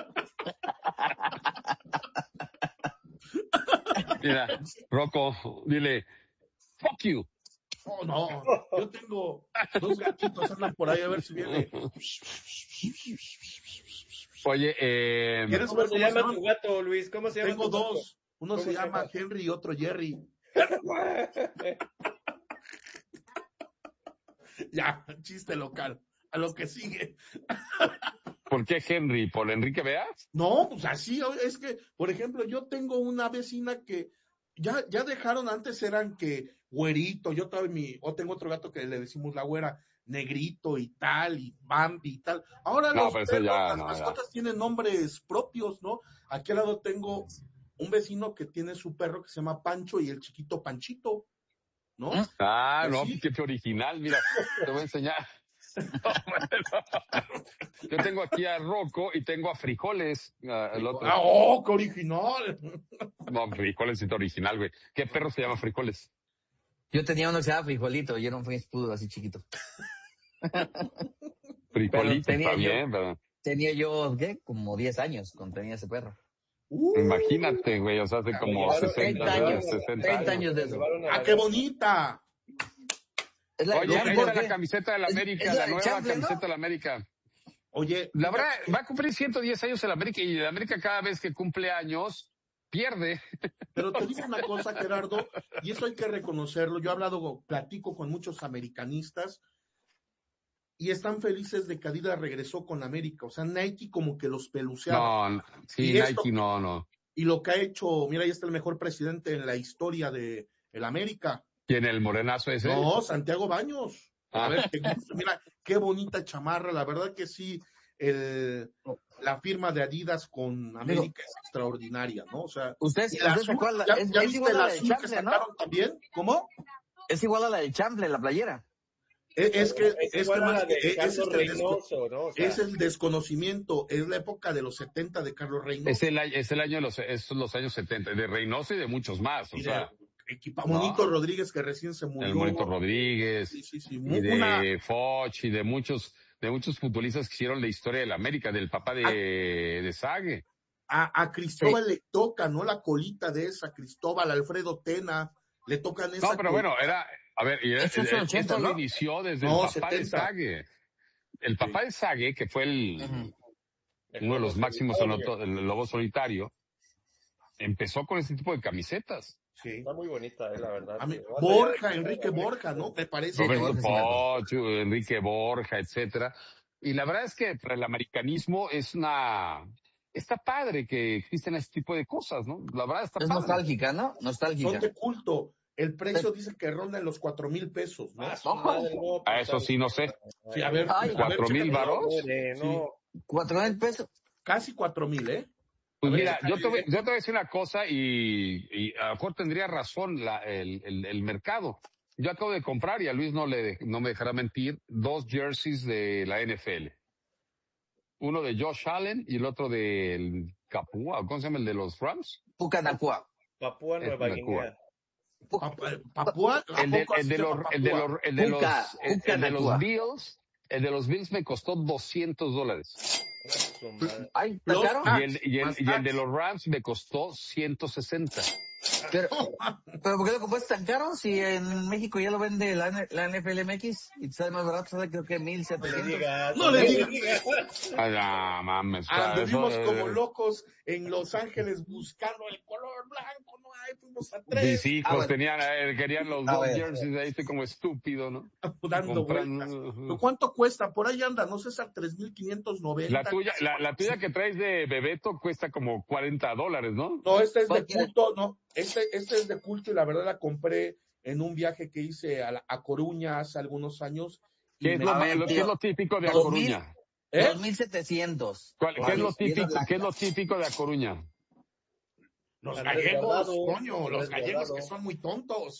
Mira, Rocco, dile, fuck you. Oh, no. Yo tengo dos gatitos, andan por ahí a ver si viene. Oye, eh, ¿Quieres ¿Cómo ver se cómo llama se tu gato, Luis? ¿Cómo se llama Tengo tu gato? dos. Uno ¿Cómo se se llama llama? Henry y otro Jerry. Ya, chiste local. A lo que sigue. ¿por qué Henry? ¿Por Enrique Bea? No, pues así, es que, por ejemplo, yo tengo una vecina que ya, ya dejaron, antes eran que güerito, yo todavía mi, o tengo otro gato que le decimos la güera, negrito y tal, y Bambi y tal. Ahora No, los pero eso perros, ya, las no, mascotas tienen nombres propios, ¿no? Aquí al lado tengo un vecino que tiene su perro que se llama Pancho y el chiquito Panchito, ¿no? Ah, no, Así. qué original, mira, te voy a enseñar. No, bueno. Yo tengo aquí a Rocco y tengo a Frijoles. Uh, el otro. Ah, oh, qué original. No, Frijoles es original, güey. ¿Qué perro se llama Frijoles? Yo tenía uno que se llama Frijolito, y era un espudo así chiquito. Frijolito, tenía está yo- bien, pero... Tenía yo, ¿qué? Como diez años cuando tenía ese perro. Uh, Imagínate, güey, o sea, hace como sesenta años, sesenta años. de eso. ¡Ah, qué bonita! Es la, Oye, no, ahí ¿por está qué? la camiseta de la América, Es- es la la de nueva Chample, ¿no? camiseta de la América. Oye, La verdad, va a cumplir ciento diez años el América y el América cada vez que cumple años pierde. pero te digo una cosa, Gerardo, y eso hay que reconocerlo. Yo he hablado, platico con muchos americanistas y están felices de que Adidas regresó con América. O sea, Nike como que los peluceaba. No, sí, Y esto- Nike no, no. Y lo que ha hecho, mira, ahí está el mejor presidente en la historia de el América. ¿Quién, el morenazo ese? No, Santiago Baños. A Ah. ver, qué gusto. Mira, qué bonita chamarra. La verdad que sí, el, la firma de Adidas con América es extraordinaria, ¿no? O sea, Usted, y la usted azul, sacó la, ¿ya, es, ya es viste igual el a la de azul que Chample, ¿no? sacaron también? ¿Cómo? Es igual a la de Chample, la playera. Es, es que, Es es, igual que a más la que- de es, Carlos el desco- Reynoso, ¿no? O sea, es el desconocimiento, es la época de los setenta de Carlos Reynoso. Es el, es el año de los, es los años setenta, de Reynoso y de muchos más, o Y de sea, equipa no. Monito Rodríguez, que recién se murió. el Monito Rodríguez, Sí, sí, sí. y Mu- de Una, Foch, y de muchos, de muchos futbolistas que hicieron la historia de la América, del papá de, de Sague. a, a Cristóbal le toca, ¿no? La colita de esa, Cristóbal, Alfredo Tena, le tocan esa. No, pero colita. bueno, era, a ver, y Eso es eh, ochenta, esto ¿no? lo inició desde No, el papá setenta. de Sague. El papá de Sague, que fue el, Ujú. uno de los máximos anoto- el lobo solitario, empezó con este tipo de camisetas. Sí. está muy bonita, eh, la verdad. A mí- Sí. Más allá Borja, de- Enrique Borja, ¿no? Me parece. Roberto Borja sí me acuerdo. Poch, Enrique Borja, etcétera. Y la verdad es que para el americanismo es una, está padre que existen este tipo de cosas, ¿no? La verdad está Es padre. nostálgica, ¿no? Nostálgica. Son de culto. El precio dice que ronda en los cuatro mil pesos, ¿no? Ah, su madre, no, A pues, eso sí no sé. Sí, a ver, Ay, a ver, ¿Cuatro mil chécate. varos? Hombre, no. Cuatro mil pesos. Casi cuatro mil, ¿eh? Pues A ver, mira, déjame yo te, voy, ver. yo te voy a decir una cosa y, y a lo mejor tendría razón la, el, el, el mercado. Yo acabo de comprar, y a Luis no, le, no me dejará mentir, dos jerseys de la N F L. Uno de Josh Allen y el otro del Capua, ¿cómo se llama el de los Rams? Pucanacua. Papúa Nueva Es Cuba. Guinea. Papua- Papúa, ¿a El de, poco el así de se los, llama el de Papúa? los, el de los, Puca- el- el de Pucanacua. los Bills, el de los Bills me costó doscientos dólares. Su madre. Ay, ¿está Los caro? tax, Y el, y el, más y el de tax. los Rams me costó ciento sesenta. Pero, pero ¿por qué lo compraste tan caro? Si en México ya lo vende la, N- la N F L M X y te sale más barato, sale creo que mil No le setecientos. digas. No le digas. Ay, no, mames. Anduvimos eso, eh, como locos en Los Ángeles buscando el color blanco, no hay, fuimos a Mis tres, hijos Ah, bueno. tenían, eh, querían los A dos ver. jerseys, ahí estoy como estúpido, ¿no? dando Comprando. vueltas. ¿Pero cuánto cuesta? Por ahí anda, no sé, a tres mil quinientos noventa. La tuya, la, la tuya que traes de Bebeto cuesta como cuarenta dólares, ¿no? No, este es de ¿Cuál quiere? culto, no, este, este es de culto y la verdad la compré en un viaje que hice a, la- a Coruña hace algunos años. y ¿Qué es me- lo, A ma- ver, lo- qué tío, es lo típico de A dos mil. Coruña? ¿Eh? dos mil setecientos. ¿Cuál- ¿Qué es lo Y es la típico, blanca. qué es lo típico de A Coruña? Los Andrés gallegos, Guardado, coño, los Andrés gallegos Guardado. que son muy tontos.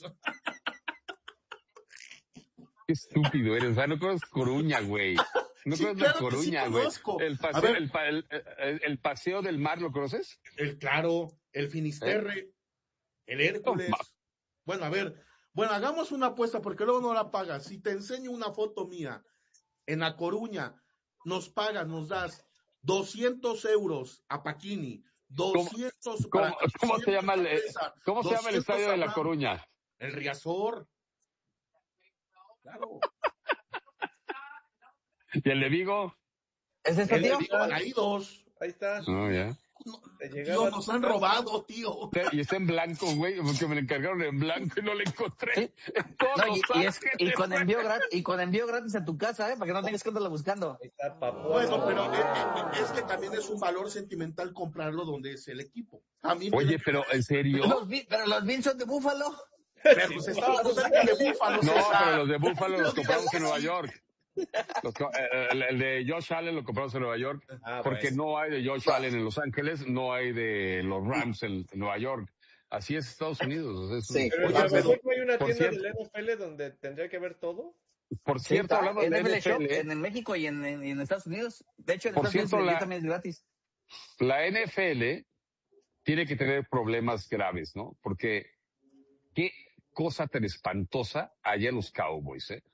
Qué estúpido eres, o sea, no conoces Coruña, güey. No Sí, conoces claro la que sí Coruña, güey. conozco. El A paseo, ver. el, pa- el, el- el paseo del mar, ¿lo conoces? El claro, el Finisterre, el Hércules. No, ma- Bueno, a ver, bueno, hagamos una apuesta porque luego no la pagas. Si te enseño una foto mía en La Coruña, nos pagas, nos das doscientos euros a Paquini, doscientos ¿Cómo, para cómo se llama el, eh, César, cómo se llama el doscientos estadio de La Abraham, Coruña? El Riazor. Claro. ¿Y el de Vigo? ¿Es este El de tío? Vigo, ahí dos. Ahí está. No, ya. Te Tío, llegaba nos tu han casa. robado, tío. Y está en blanco, güey, porque me lo encargaron en blanco y no lo encontré. En todos No, los y, y es- Ángeles, y con güey. envío gratis, y con envío gratis a tu casa, ¿eh? Para que no tengas que andarla buscando. Ahí está Papúa Bueno, Nueva pero Guinea. es, es que también es un valor sentimental comprarlo donde es el equipo. También Oye, tiene que pero ver- ¿en serio? Los Bi- pero los Bills son de Búfalo. Pero pues estábamos cerca de Búfalo, No, César. pero los de Buffalo los No digas compramos en Nueva así. York. Los co- eh, el, el de Josh Allen lo compramos en Nueva York, Ah, porque bueno. no hay de Josh Allen en Los Ángeles, no hay de los Rams en, en Nueva York. Así es Estados Unidos. o sea, es un- Sí. Pero en Oye, Nueva pero- York no hay una por tienda cierto- del N F L donde tendría que ver todo. Por Sí, cierto, está hablando de en la N F L Shop, N F L, en, en México y en, en- y en Estados Unidos. De hecho, en Por Estados cierto, Unidos la- también es gratis. la N F L tiene que tener problemas graves, ¿no? Porque qué cosa tan espantosa hay en los Cowboys, ¿eh?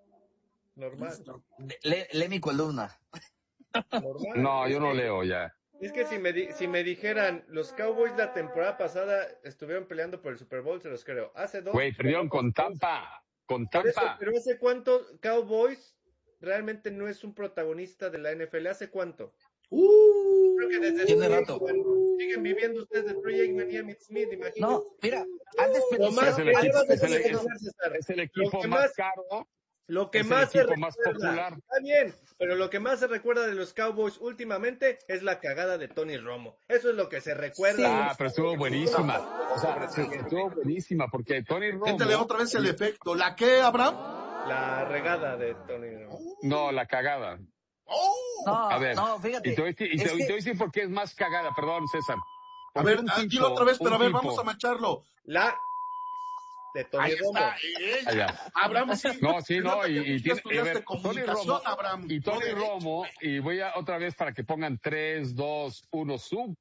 Normal. Le, lee mi columna. Normal. No, yo no leo ya. Es que si me, di, si me dijeran, los Cowboys la temporada pasada estuvieron peleando por el Super Bowl, se los creo. Hace dos. Güey, perdieron con Tampa. Con Tampa. Eso, pero ¿hace cuánto Cowboys realmente no es un protagonista de la N F L? ¿Hace cuánto? Uh, Creo que desde tiene rato. Siguen viviendo ustedes de Troy Aikman y Emmitt Smith, imagínate. No, mira, antes lo más, es, el equipo, es, el, es, es el equipo más, más caro. Lo que es más el se equipo más popular. Está bien, pero lo que más se recuerda de los Cowboys últimamente es la cagada de Tony Romo. Eso es lo que se recuerda. Sí. Ah, pero estuvo buenísima. O sea, estuvo buenísima porque Tony Romo. Métele otra vez el efecto. ¿La qué, Abraham? La regada de Tony Romo. No, la cagada. Oh. No, a ver, no, fíjate. Y te voy a decir, y te, que... te voy a decir por qué es más cagada. Perdón, César. A ver, dilo otra vez, pero a ver, tipo, vamos a macharlo. La de Tony Ahí Romo. Está, Allá. Abraham, sí. No, sí, no, y, y tiene y ver, Tony Romo, Abraham, y Tony no Romo, y voy a otra vez para que pongan tres, dos, uno, sub.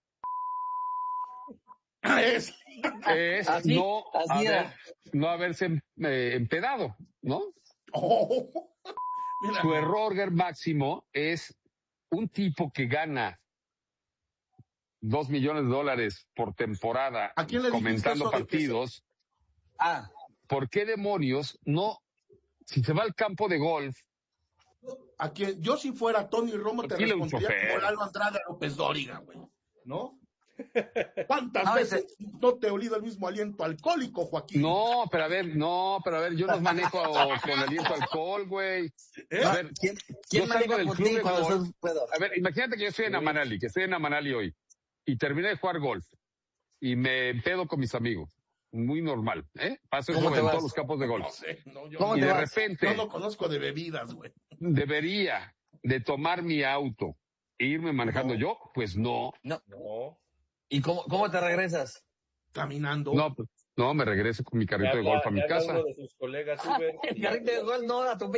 Es, es así, no, así haber, no haberse eh, empedado, ¿no? Oh, Su error máximo es un tipo que gana dos millones de dólares por temporada ¿A quién le comentando partidos. Ah, ¿por qué demonios no, si se va al campo de golf? A quien yo si fuera Tony Romo te respondería como Lalo Andrade López Dóriga, güey, ¿no? ¿Cuántas no, veces ese... no te he olido el mismo aliento alcohólico, Joaquín? No, pero a ver, no, pero a ver, yo no manejo con aliento alcohol, güey. ¿Eh? A ver, ¿quién, quién yo salgo del club de golf. A ver, imagínate que yo estoy en Amanali, que estoy en Amanali hoy, y terminé de jugar golf, y me empedo con mis amigos. Muy normal, ¿eh? Paso eso en todos los campos de golf. No sé, no, yo ¿Cómo y de vas? repente... Yo no conozco de bebidas, güey. Debería de tomar mi auto e irme manejando no. yo, pues no. No. no. ¿Y cómo, cómo te regresas? Caminando. No, pues, no, me regreso con mi carrito habla, de golf a mi casa. Uno de sus colegas Uber, el carrito de golf no, a tu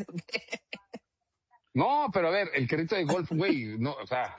No, pero a ver, el carrito de golf, güey, no, o sea,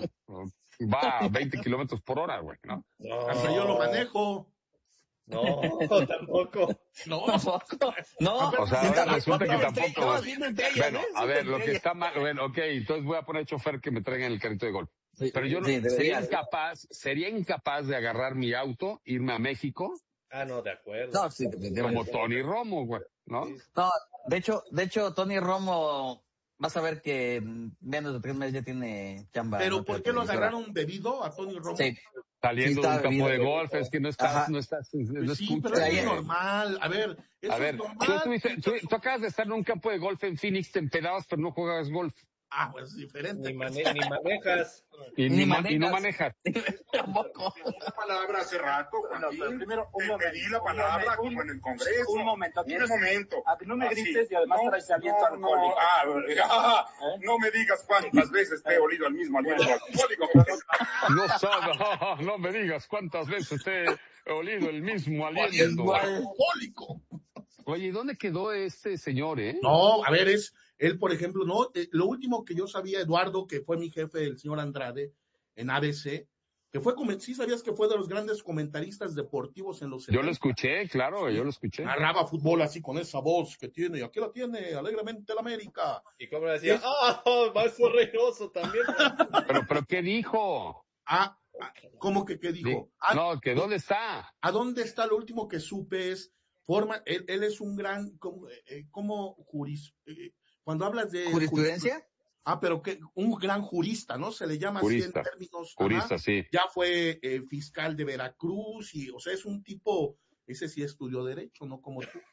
va a veinte kilómetros por hora, güey, ¿no? No. Hasta yo lo manejo. No, tampoco. No, tampoco. No, o sea, ahora resulta que tampoco. Bueno, a ver, lo que está mal, bueno, ok, entonces voy a poner chofer que me traigan el carrito de golf. Sí, pero yo no, sí, sería incapaz, sería incapaz de agarrar mi auto, irme a México. Ah, no, de acuerdo. No, sí, como Tony Romo, güey, ¿no? No, de hecho, de hecho, Tony Romo, vas a ver que menos de tres meses ya tiene chamba. Pero ¿no? ¿Por qué lo agarraron bebido a Tony Romo? Sí. Saliendo sí de un campo de golf, es que no estás, Ajá. no estás, no pues sí, pero es normal. A ver, eso a ver, es normal. Tú, estuviste, tú, tú acabas de estar en un campo de golf en Phoenix, te empedabas, pero no juegas golf. Ah, pues es diferente. Ni, mane ni manejas. Y, ni, ni manejas. y no manejas. Tampoco. La palabra hace rato, Joaquín. No, primero, un te pedí la palabra un, como en el Congreso. Un momento. Un momento. A que no me grites y además traes no, aliento no, alcohólico. Ah, ah, ¿Eh? No me digas cuántas veces te he olido el mismo aliento alcohólico. No, no, no me digas cuántas veces te he olido el mismo aliento alcohólico. Oye, ¿dónde quedó este señor, eh? No, a ver, es, él, por ejemplo, no, eh, lo último que yo sabía, Eduardo, que fue mi jefe, el señor Andrade, en A B C, que fue, sí sabías que fue de los grandes comentaristas deportivos en los setenta. Yo lo escuché, claro, sí. yo lo escuché. Narraba fútbol así con esa voz que tiene, y aquí la tiene, alegremente el América. Y como decía, ah, oh, Maestro Reynoso también. pero, pero, ¿qué dijo? Ah, ¿cómo que qué dijo? Sí. Ah, no, que ¿dónde está? ¿A dónde está? Lo último que supe es, forma, él, él es un gran, como, eh, como juris, eh, cuando hablas de... ¿Jurisprudencia? Ah, pero que un gran jurista, ¿no? Se le llama jurista, así en términos... Jurista, ajá, sí. Ya fue eh, fiscal de Veracruz y, o sea, es un tipo, ese sí estudió Derecho, no como tú.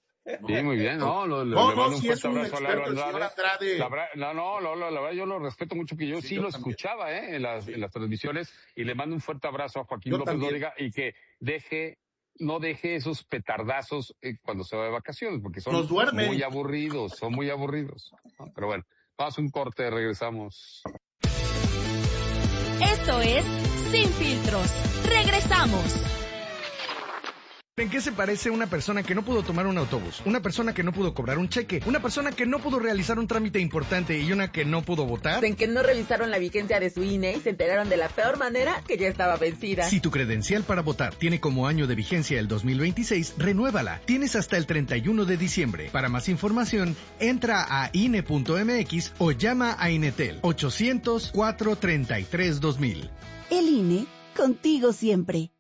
Sí, muy bien, no, lo, no, le no, mando sí un es un experto, el señor Andrade. La verdad, no, no, no, la verdad yo lo respeto mucho, que yo sí, sí yo lo también. escuchaba, eh, en las, sí. en las transmisiones, y le mando un fuerte abrazo a Joaquín yo López Dóriga, y que deje, no deje esos petardazos eh, cuando se va de vacaciones, porque son muy aburridos, son muy aburridos, ¿no? Pero bueno, vamos a un corte, regresamos. Esto es Sin Filtros. Regresamos. ¿En qué se parece una persona que no pudo tomar un autobús, una persona que no pudo cobrar un cheque, una persona que no pudo realizar un trámite importante y una que no pudo votar? En que no revisaron la vigencia de su I N E y se enteraron de la peor manera que ya estaba vencida. Si tu credencial para votar tiene como año de vigencia el dos mil veintiséis, renuévala. Tienes hasta el treinta y uno de diciembre. Para más información, entra a I N E punto M X o llama a Inetel ochocientos, cuatrocientos treinta y tres, dos mil. El I N E, contigo siempre.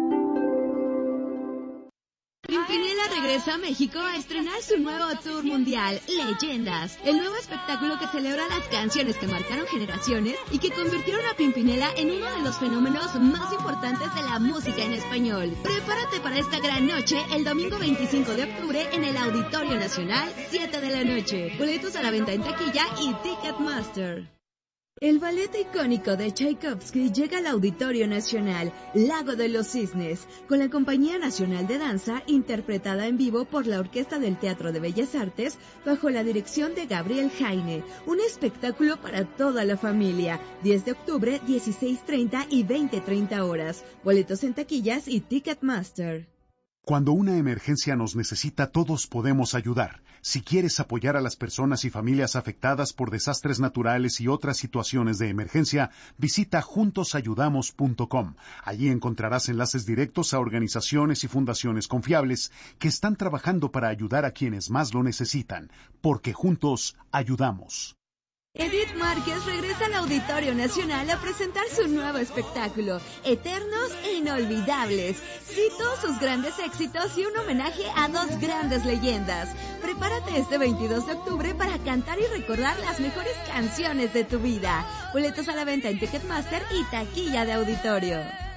Pimpinela regresa a México a estrenar su nuevo tour mundial, Leyendas, el nuevo espectáculo que celebra las canciones que marcaron generaciones y que convirtieron a Pimpinela en uno de los fenómenos más importantes de la música en español. Prepárate para esta gran noche el domingo veinticinco de octubre en el Auditorio Nacional, siete de la noche. Boletos a la venta en taquilla y Ticketmaster. El ballet icónico de Tchaikovsky llega al Auditorio Nacional, Lago de los Cisnes, con la Compañía Nacional de Danza, interpretada en vivo por la Orquesta del Teatro de Bellas Artes, bajo la dirección de Gabriel Jaime. Un espectáculo para toda la familia. diez de octubre, dieciséis treinta y veinte treinta horas. Boletos en taquillas y Ticketmaster. Cuando una emergencia nos necesita, todos podemos ayudar. Si quieres apoyar a las personas y familias afectadas por desastres naturales y otras situaciones de emergencia, visita juntos ayudamos punto com. Allí encontrarás enlaces directos a organizaciones y fundaciones confiables que están trabajando para ayudar a quienes más lo necesitan, porque juntos ayudamos. Edith Márquez regresa al Auditorio Nacional a presentar su nuevo espectáculo, Eternos e Inolvidables. Cito sus grandes éxitos y un homenaje a dos grandes leyendas. Prepárate este veintidós de octubre para cantar y recordar las mejores canciones de tu vida. Boletos a la venta en Ticketmaster y taquilla de auditorio.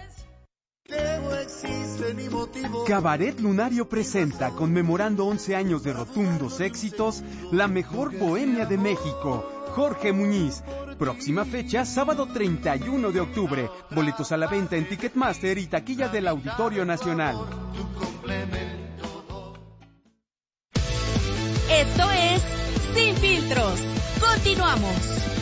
Cabaret Lunario presenta, conmemorando once años de rotundos éxitos, la mejor bohemia de México. Jorge Muñiz. Próxima fecha, sábado treinta y uno de octubre. Boletos a la venta en Ticketmaster y taquilla del Auditorio Nacional. Esto es Sin Filtros. Continuamos.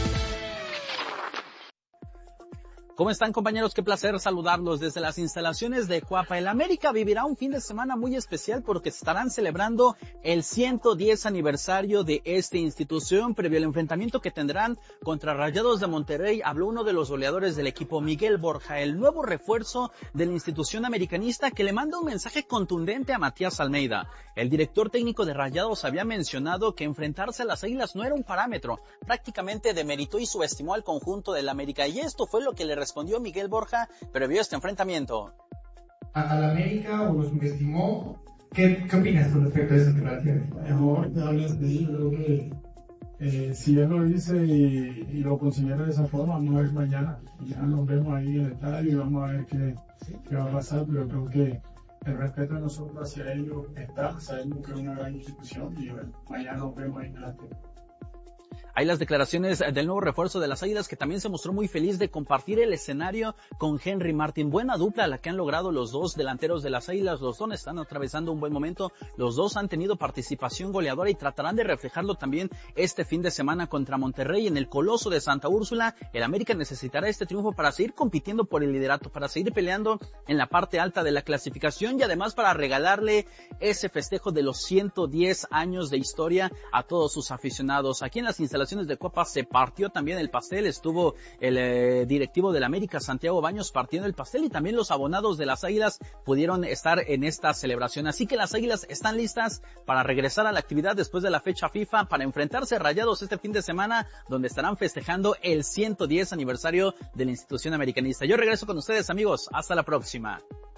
¿Cómo están, compañeros? Qué placer saludarlos desde las instalaciones de Cuapa. El América vivirá un fin de semana muy especial porque estarán celebrando el ciento diez aniversario de esta institución. Previo al enfrentamiento que tendrán contra Rayados de Monterrey, habló uno de los goleadores del equipo, Miguel Borja, el nuevo refuerzo de la institución americanista, que le manda un mensaje contundente a Matías Almeida. El director técnico de Rayados había mencionado que enfrentarse a las Águilas no era un parámetro. Prácticamente demeritó y subestimó al conjunto del América, y esto fue lo que le respondió Miguel Borja previo a este enfrentamiento. ¿A la América o lo subestimó? ¿Qué, ¿Qué opinas con respecto a esas declaraciones? Mejor te hables de ello. Creo que eh, si él lo dice y, y lo considera de esa forma, vamos a ver mañana. Ya nos vemos ahí en el estadio y vamos a ver qué, qué va a pasar, pero creo que el respeto de nosotros hacia ellos está. Sabemos que es una gran institución y bueno, mañana nos vemos ahí en el estadio. Hay las declaraciones del nuevo refuerzo de las Águilas, que también se mostró muy feliz de compartir el escenario con Henry Martin. Buena dupla la que han logrado los dos delanteros de las Águilas. Los dos están atravesando un buen momento. Los dos han tenido participación goleadora y tratarán de reflejarlo también este fin de semana contra Monterrey en el Coloso de Santa Úrsula. El América necesitará este triunfo para seguir compitiendo por el liderato, para seguir peleando en la parte alta de la clasificación y además para regalarle ese festejo de los ciento diez años de historia a todos sus aficionados. Aquí en las instalaciones de Copa se partió también el pastel. Estuvo el eh, directivo del América, Santiago Baños, partiendo el pastel, y también los abonados de las Águilas pudieron estar en esta celebración. Así que las Águilas están listas para regresar a la actividad después de la fecha FIFA, para enfrentarse a Rayados este fin de semana, donde estarán festejando el ciento diez aniversario de la institución americanista. Yo regreso con ustedes, amigos. Hasta la próxima.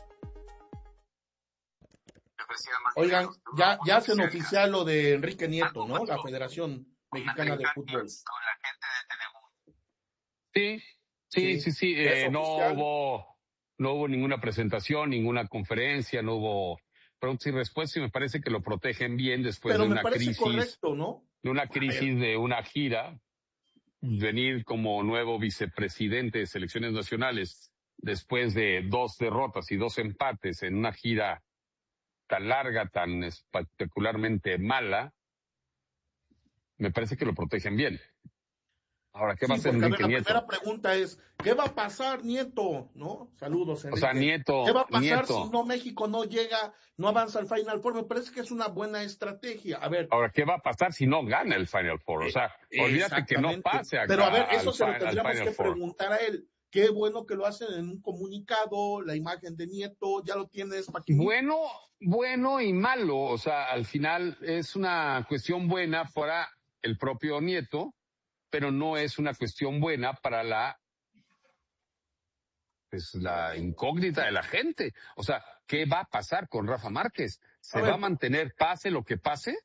Oigan, ya, ya hacen oficial lo de Enrique Nieto, ¿no? La Federación Mexicana de Fútbol. Sí, sí, sí, sí. Eh, no hubo, no hubo ninguna presentación, ninguna conferencia, no hubo preguntas y respuestas, y me parece que lo protegen bien después Pero de una me parece crisis, correcto, ¿no? de una crisis de una gira, venir como nuevo vicepresidente de selecciones nacionales después de dos derrotas y dos empates en una gira tan larga, tan espectacularmente mala. Me parece que lo protegen bien. Ahora, ¿qué va a Sí, hacer porque, a Enrique ver, la Nieto? primera pregunta es, ¿qué va a pasar, Nieto? ¿No? Saludos, Enrique. O sea, Nieto, ¿Qué va a pasar Nieto. si no México no llega, no avanza al Final Four? Me parece que es una buena estrategia. A ver, Ahora, ¿qué va a pasar si no gana el Final Four? O sea, olvídate que no exactamente. pase a, Pero a ver, al eso se lo fi- al tendríamos Final que Four. preguntar a él. Qué bueno que lo hacen en un comunicado, la imagen de Nieto, ya lo tienes, Paquín. Bueno, bueno y malo. O sea, al final es una cuestión buena para el propio Nieto, pero no es una cuestión buena para la pues la incógnita de la gente. O sea, ¿qué va a pasar con Rafa Márquez? ¿Se A va ver. a mantener pase lo que pase?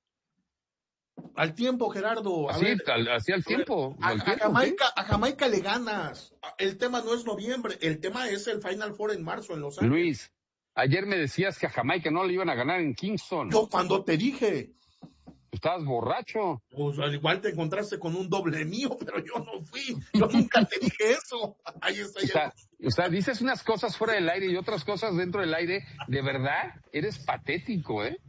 Al tiempo, Gerardo. A Así, ver, al, así al tiempo. a, al a tiempo, Jamaica, a Jamaica le ganas. El tema no es noviembre, el tema es el Final Four en marzo en Los ¿sí? Ángeles. Luis, ayer me decías que a Jamaica no le iban a ganar en Kingston. Yo cuando te dije, Estabas borracho. pues al igual te encontraste con un doble mío, pero yo no fui. Yo nunca te dije eso. Ahí está. O sea, o sea, dices unas cosas fuera del aire y otras cosas dentro del aire. De verdad, eres patético, ¿eh?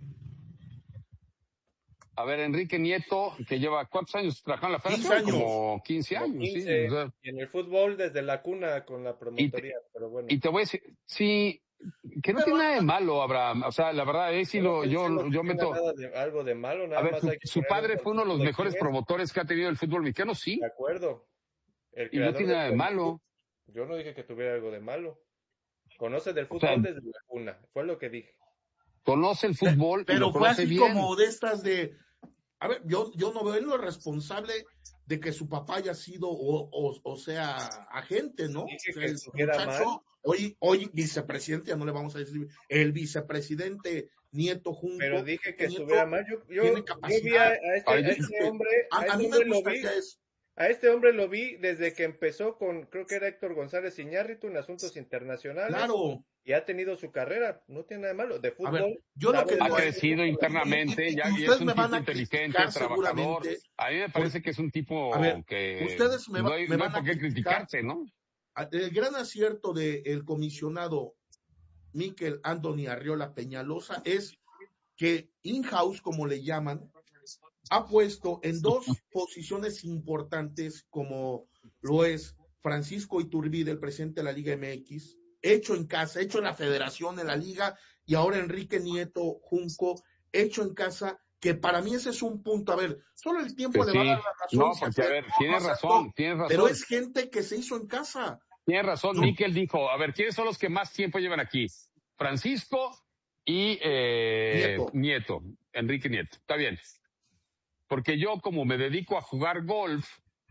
A ver, Enrique Nieto, que lleva ¿cuántos años trabajando en la federación? quince años. Como quince años, quince, sí. O sea, y en el fútbol desde la cuna con la promotoría, pero bueno. y te voy a decir, sí, que no tiene nada de malo, Abraham. O sea, la verdad, es sí lo, yo, no yo tiene meto. nada de- algo de malo, nada A ver, más su, hay que su ponerle padre un fue uno de los poquito mejores quién es. promotores que ha tenido el fútbol mexicano, sí. De acuerdo. El Y no creador tiene nada de del malo. fútbol. Yo no dije que tuviera algo de malo. Conoce del O fútbol sea, desde la cuna, fue lo que dije. conoce el fútbol y Pero lo fue conoce así bien. como de estas de, a ver, yo, yo no veo él lo responsable de que su papá haya sido, o, o, o sea, agente, ¿no? Dije O sea, que el estuviera muchacho, mal. hoy, hoy vicepresidente, ya no le vamos a decir, el vicepresidente Nieto Junco. Pero dije que Nieto estuviera mal. Yo, yo, tiene yo capacidad. vi a, a este, Ay, a este fíjate, hombre, a- a a este mí me hombre lo vi, gustaría eso. a este hombre lo vi desde que empezó con, creo que era Héctor González Iñárritu en asuntos internacionales. Claro. Y ha tenido su carrera, no tiene nada de malo. De A fútbol. ver, yo lo sabe que Ha no de- crecido internamente, ya y es ustedes un me van tipo a inteligente, criticar trabajador. seguramente. A mí me parece que es un tipo A ver, que ustedes me, va- no hay, me no hay van a por qué criticar. criticarse, ¿no? El gran acierto del comisionado Miquel Anthony Arriola Peñalosa es que in-house, como le llaman, ha puesto en dos posiciones importantes, como lo es Francisco Iturbide, el presidente de la Liga M X, hecho en casa, hecho en la federación, en la liga, y ahora Enrique Nieto Junco, hecho en casa, que para mí ese es un punto. A ver, solo el tiempo Pues le va a sí. dar la razón. No, si porque a acepta ver, o no tienes acepta, razón, tienes razón. Pero es gente que se hizo en casa. Tienes razón, No. Miquel dijo, a ver, ¿quiénes son los que más tiempo llevan aquí? Francisco y eh, Nieto. Nieto, Enrique Nieto. Está bien. Porque yo como me dedico a jugar golf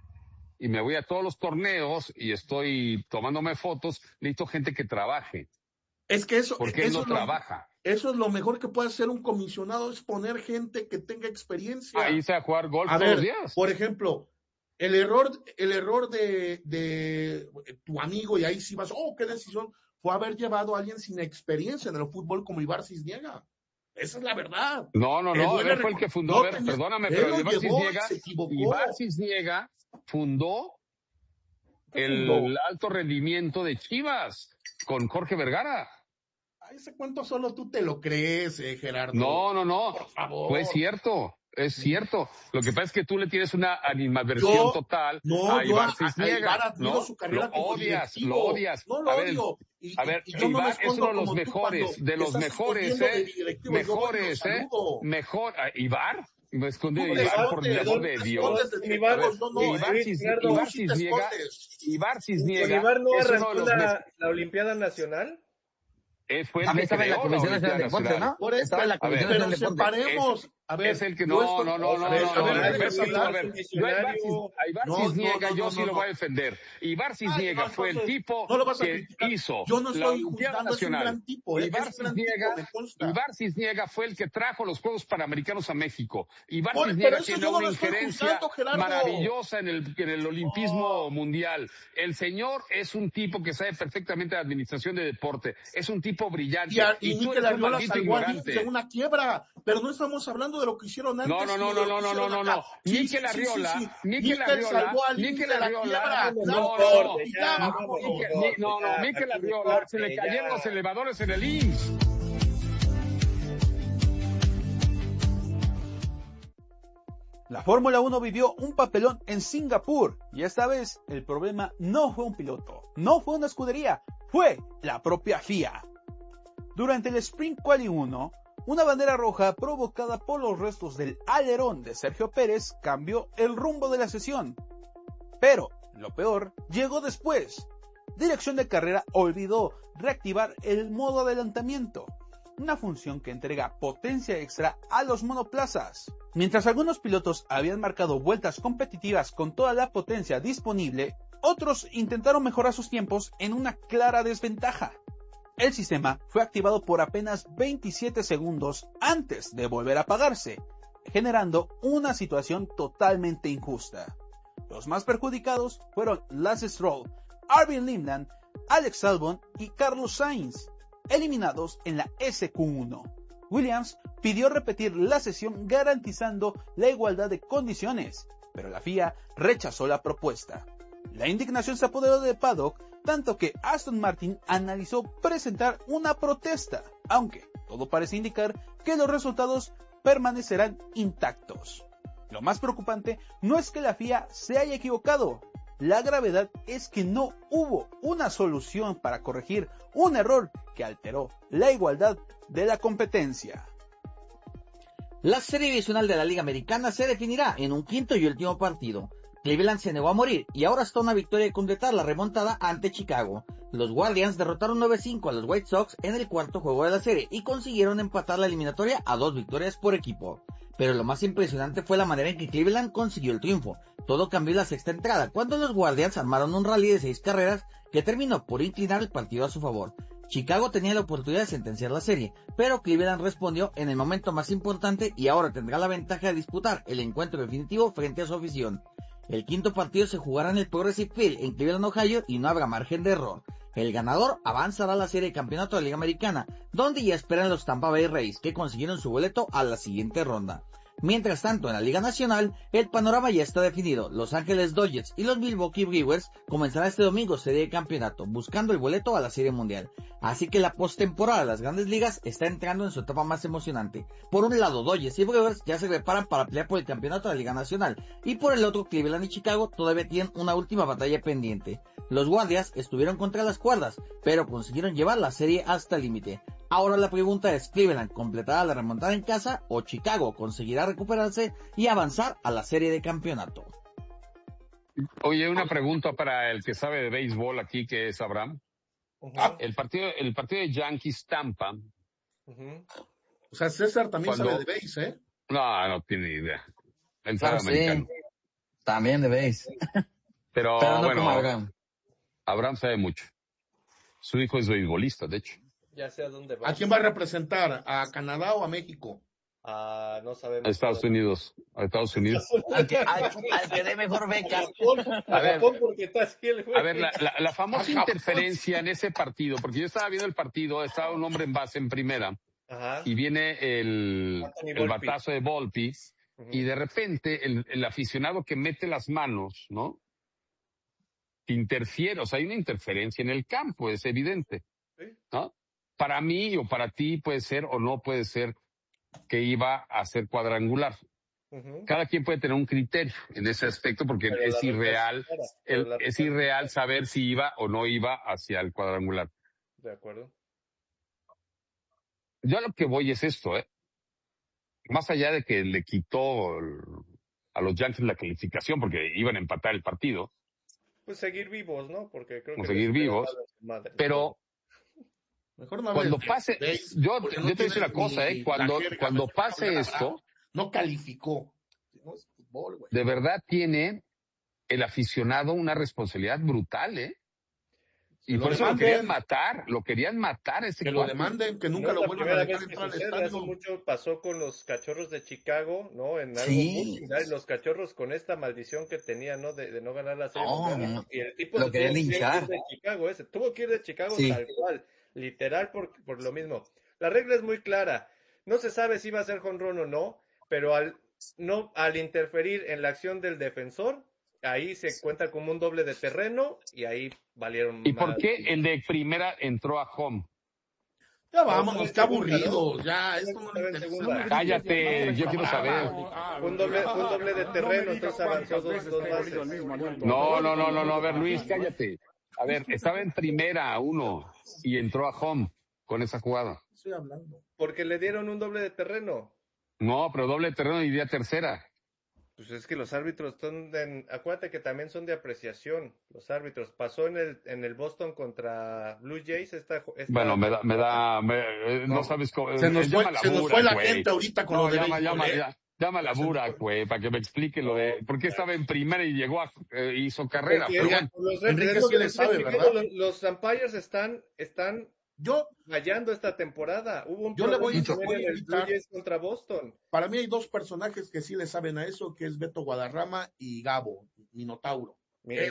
y me voy a todos los torneos y estoy tomándome fotos, necesito gente que trabaje. Es que eso, Porque él eso no es lo- trabaja. eso es lo mejor que puede hacer un comisionado, es poner gente que tenga experiencia. Ahí se va a jugar golf A todos ver, los días. por ejemplo, el error, el error de, de tu amigo, y ahí sí vas, oh, qué decisión, fue haber llevado a alguien sin experiencia en el fútbol como Ibar Cisniega. Esa es la verdad. No, no, Me no, duele él fue el recor- que fundó, no a ver, tenía- perdóname, él pero lo Ibar llevó, Cisniega, se equivocó. Ibar Cisniega fundó el fundó? alto rendimiento de Chivas con Jorge Vergara. A ese cuento solo tú te lo crees, eh, Gerardo. No, no, no, Por favor. fue cierto, es cierto. Lo que pasa es que tú le tienes una animadversión Yo- total no, a yo Ibar a- a Cisniega, Ibar admiro ¿no? su carrera Lo como odias, directivo. lo odias. No lo a ver, odio. Y- a ver, y- y yo no me Ibar es escondo uno de los como tú mejores, cuando de los estás mejores, escondiendo ¿eh? de directivos, yo voy y Mejores, los ¿eh? saludo. Mejor, ah, ¿Ibar? Me escondí de No te Ibar, por el escondes, amor no de te Dios. escondes de Con directivos, Ibar, yo no, Ibar, eh. Cis- Gerardo, Ibar tú sí te Cisniega, escondes. Ibar ¿Con Cisniega Ibar no es uno de arrancó los la, mejores. la Olimpiada Nacional? Eh, fue el También que estaba en la creó Comisión Olimpiada Nacional de Deportes, Nacional. ¿no? Por eso, Estaba en la A ver, Comisión pero Nacional de Deportes. separemos. A ver, Es el que yo no, estoy- no, no, no, a ver, no, a no, ver, no, déjame Perfecto, a hablar. ver, un yo a Ibar, visionario. Cis- a Ibar No, Cisniega no, no, yo no, sí no, lo no. voy a defender. Ibar Cisniega Ay, no, fue el entonces, tipo no lo vas a que criticar. hizo Yo no la estoy Olimpiada juzgando, es un Nacional. gran tipo, ¿eh? Ibar Es un gran Cisniega, tipo, me consta. Ibar Cisniega fue el que trajo los Juegos Panamericanos a México. Ibar Por- Cisniega pero eso tiene yo no una lo estoy injerencia juzgando, Gerardo. maravillosa en el, en el olimpismo mundial. El señor es un tipo que sabe perfectamente de administración de deporte. Es un tipo brillante. Y, a, y, Y tú Mikel eres un Arriola maldito salvó a Leeds ignorante. de una quiebra, pero no estamos hablando de lo que hicieron antes. No, no, no, sino de no, lo no, que no, no, hicieron no, no. acá. Sí, Mikel sí, sí, Arriola, sí, sí. Mikel Mikel Arriola, salvó a Leeds Mikel de la Arriola, quiebra, no, claro, no, y ya, no, vámonos. Mikel- no, mi- no, no, ya, Mikel aquí Arriola se le corte, cayeron ya. los elevadores en el I M S S. La Fórmula uno vivió un papelón en Singapur y esta vez el problema no fue un piloto, no fue una escudería, fue la propia F I A. Durante el Sprint Quali uno, una bandera roja provocada por los restos del alerón de Sergio Pérez cambió el rumbo de la sesión. Pero lo peor llegó después. Dirección de Carrera olvidó reactivar el modo adelantamiento, una función que entrega potencia extra a los monoplazas. Mientras algunos pilotos habían marcado vueltas competitivas con toda la potencia disponible, otros intentaron mejorar sus tiempos en una clara desventaja. El sistema fue activado por apenas veintisiete segundos antes de volver a apagarse, generando una situación totalmente injusta. Los más perjudicados fueron Lance Stroll, Arvin Lindman, Alex Albon y Carlos Sainz, eliminados en la S Q uno. Williams pidió repetir la sesión garantizando la igualdad de condiciones, pero la F I A rechazó la propuesta. La indignación se apoderó de Paddock, tanto que Aston Martin analizó presentar una protesta, aunque todo parece indicar que los resultados permanecerán intactos. Lo más preocupante no es que la F I A se haya equivocado. La gravedad es que no hubo una solución para corregir un error que alteró la igualdad de la competencia. La serie divisional de la Liga Americana se definirá en un quinto y último partido. Cleveland se negó a morir y ahora está una victoria de completar la remontada ante Chicago. Los Guardians derrotaron nueve cinco a los White Sox en el cuarto juego de la serie y consiguieron empatar la eliminatoria a dos victorias por equipo. Pero lo más impresionante fue la manera en que Cleveland consiguió el triunfo. Todo cambió en la sexta entrada, cuando los Guardians armaron un rally de seis carreras que terminó por inclinar el partido a su favor. Chicago tenía la oportunidad de sentenciar la serie, pero Cleveland respondió en el momento más importante y ahora tendrá la ventaja de disputar el encuentro definitivo frente a su afición. El quinto partido se jugará en el Progressive Field en Cleveland, Ohio, y no habrá margen de error. El ganador avanzará a la serie de campeonato de la Liga Americana, donde ya esperan los Tampa Bay Rays, que consiguieron su boleto a la siguiente ronda. Mientras tanto, en la Liga Nacional, el panorama ya está definido. Los Ángeles Dodgers y los Milwaukee Brewers comenzarán este domingo serie de campeonato, buscando el boleto a la Serie Mundial. Así que la postemporada de las Grandes Ligas está entrando en su etapa más emocionante. Por un lado, Dodgers y Brewers ya se preparan para pelear por el campeonato de la Liga Nacional, y por el otro, Cleveland y Chicago todavía tienen una última batalla pendiente. Los Guardias estuvieron contra las cuerdas, pero consiguieron llevar la serie hasta el límite. Ahora la pregunta es, ¿Cleveland completará la remontada en casa o Chicago conseguirá recuperarse y avanzar a la serie de campeonato? Oye, una pregunta para el que sabe de béisbol aquí, que es Abraham. Uh-huh. El partido el partido de Yankees-Tampa. Uh-huh. O sea, César también cuando... sabe de béis, ¿eh? No, no tiene idea. Él sabe ah, americano. Sí. También de béis. Pero, Pero no bueno, como Abraham. Abraham sabe mucho. Su hijo es beisbolista, de hecho. Ya sé a dónde va. ¿A quién va a representar? ¿A Canadá o a México? Ah, no sabemos. A Estados Unidos. A Estados Unidos. al, que, al, al que dé mejor beca. A ver, a ver la, la, la famosa interferencia en ese partido, porque yo estaba viendo el partido, estaba un hombre en base en primera, Ajá. y viene el, el batazo de Volpi, uh-huh. y de repente el, el aficionado que mete las manos, ¿no? Interfiere, o sea, hay una interferencia en el campo, es evidente, ¿no? Para mí o para ti puede ser o no puede ser que iba a ser cuadrangular. Uh-huh. Cada quien puede tener un criterio en ese aspecto porque pero es irreal, el, es irreal saber si iba o no iba hacia el cuadrangular. De acuerdo. Yo a lo que voy es esto, ¿eh? Más allá de que le quitó a los Yankees la calificación porque iban a empatar el partido. Pues seguir vivos, ¿no? Porque creo que seguir vivos, madre, pero mejor no cuando pase, yo, no yo te voy a decir una cosa, eh, cuando, cuando pase esto, no calificó. No es fútbol, güey. De verdad tiene el aficionado una responsabilidad brutal, eh. Y por eso lo querían matar, lo querían matar ese que cuarto. lo demanden, que nunca no lo vuelvan a dejar entrar al estadio. Hace mucho pasó con los Cachorros de Chicago, ¿no? En algo sí. muy similar, los Cachorros con esta maldición que tenían, ¿no? De, de no ganar la serie. No, no. Y el tipo lo querían linchar. De Chicago ese, tuvo que ir de Chicago sí. tal cual, literal por, por lo mismo. La regla es muy clara. No se sabe si va a ser jonrón o no, pero al no al interferir en la acción del defensor, ahí se cuenta como un doble de terreno y ahí valieron ¿Y más. por qué el de primera entró a home? Ya vámonos, qué aburridos, ya, esto no Estaba me en interesa. segunda. Cállate, yo quiero saber. Un doble, un doble de terreno, entonces avanzó dos, dos bases. No, no, no, no, no, a ver, Luis, cállate. A ver, estaba en primera uno y entró a home con esa jugada. Estoy hablando. Porque le dieron un doble de terreno. No, pero doble de terreno iría tercera. Pues es que los árbitros son de, acuérdate que también son de apreciación, los árbitros. Pasó en el en el Boston contra Blue Jays esta, esta Bueno, me da, me da, me, eh, no sabes cómo. Se nos eh, fue, llama se nos Burak, fue la güey. gente ahorita con No, lo de llama, béisbol, llama, ¿eh? ya- llama a Burak, güey, para que me explique lo de, por qué estaba en primera y llegó a, eh, hizo carrera. Porque Pero bueno, los, Enrique es lo sí que le les estoy sabe, explicando, ¿verdad? los, los umpires están, están Yo, fallando esta temporada. Hubo un Yo le voy- problema voy a en el invitar- Blue Jays contra Boston. para mí hay dos personajes que sí le saben a eso, que es Beto Guadarrama y Gabo, Minotauro. Mira,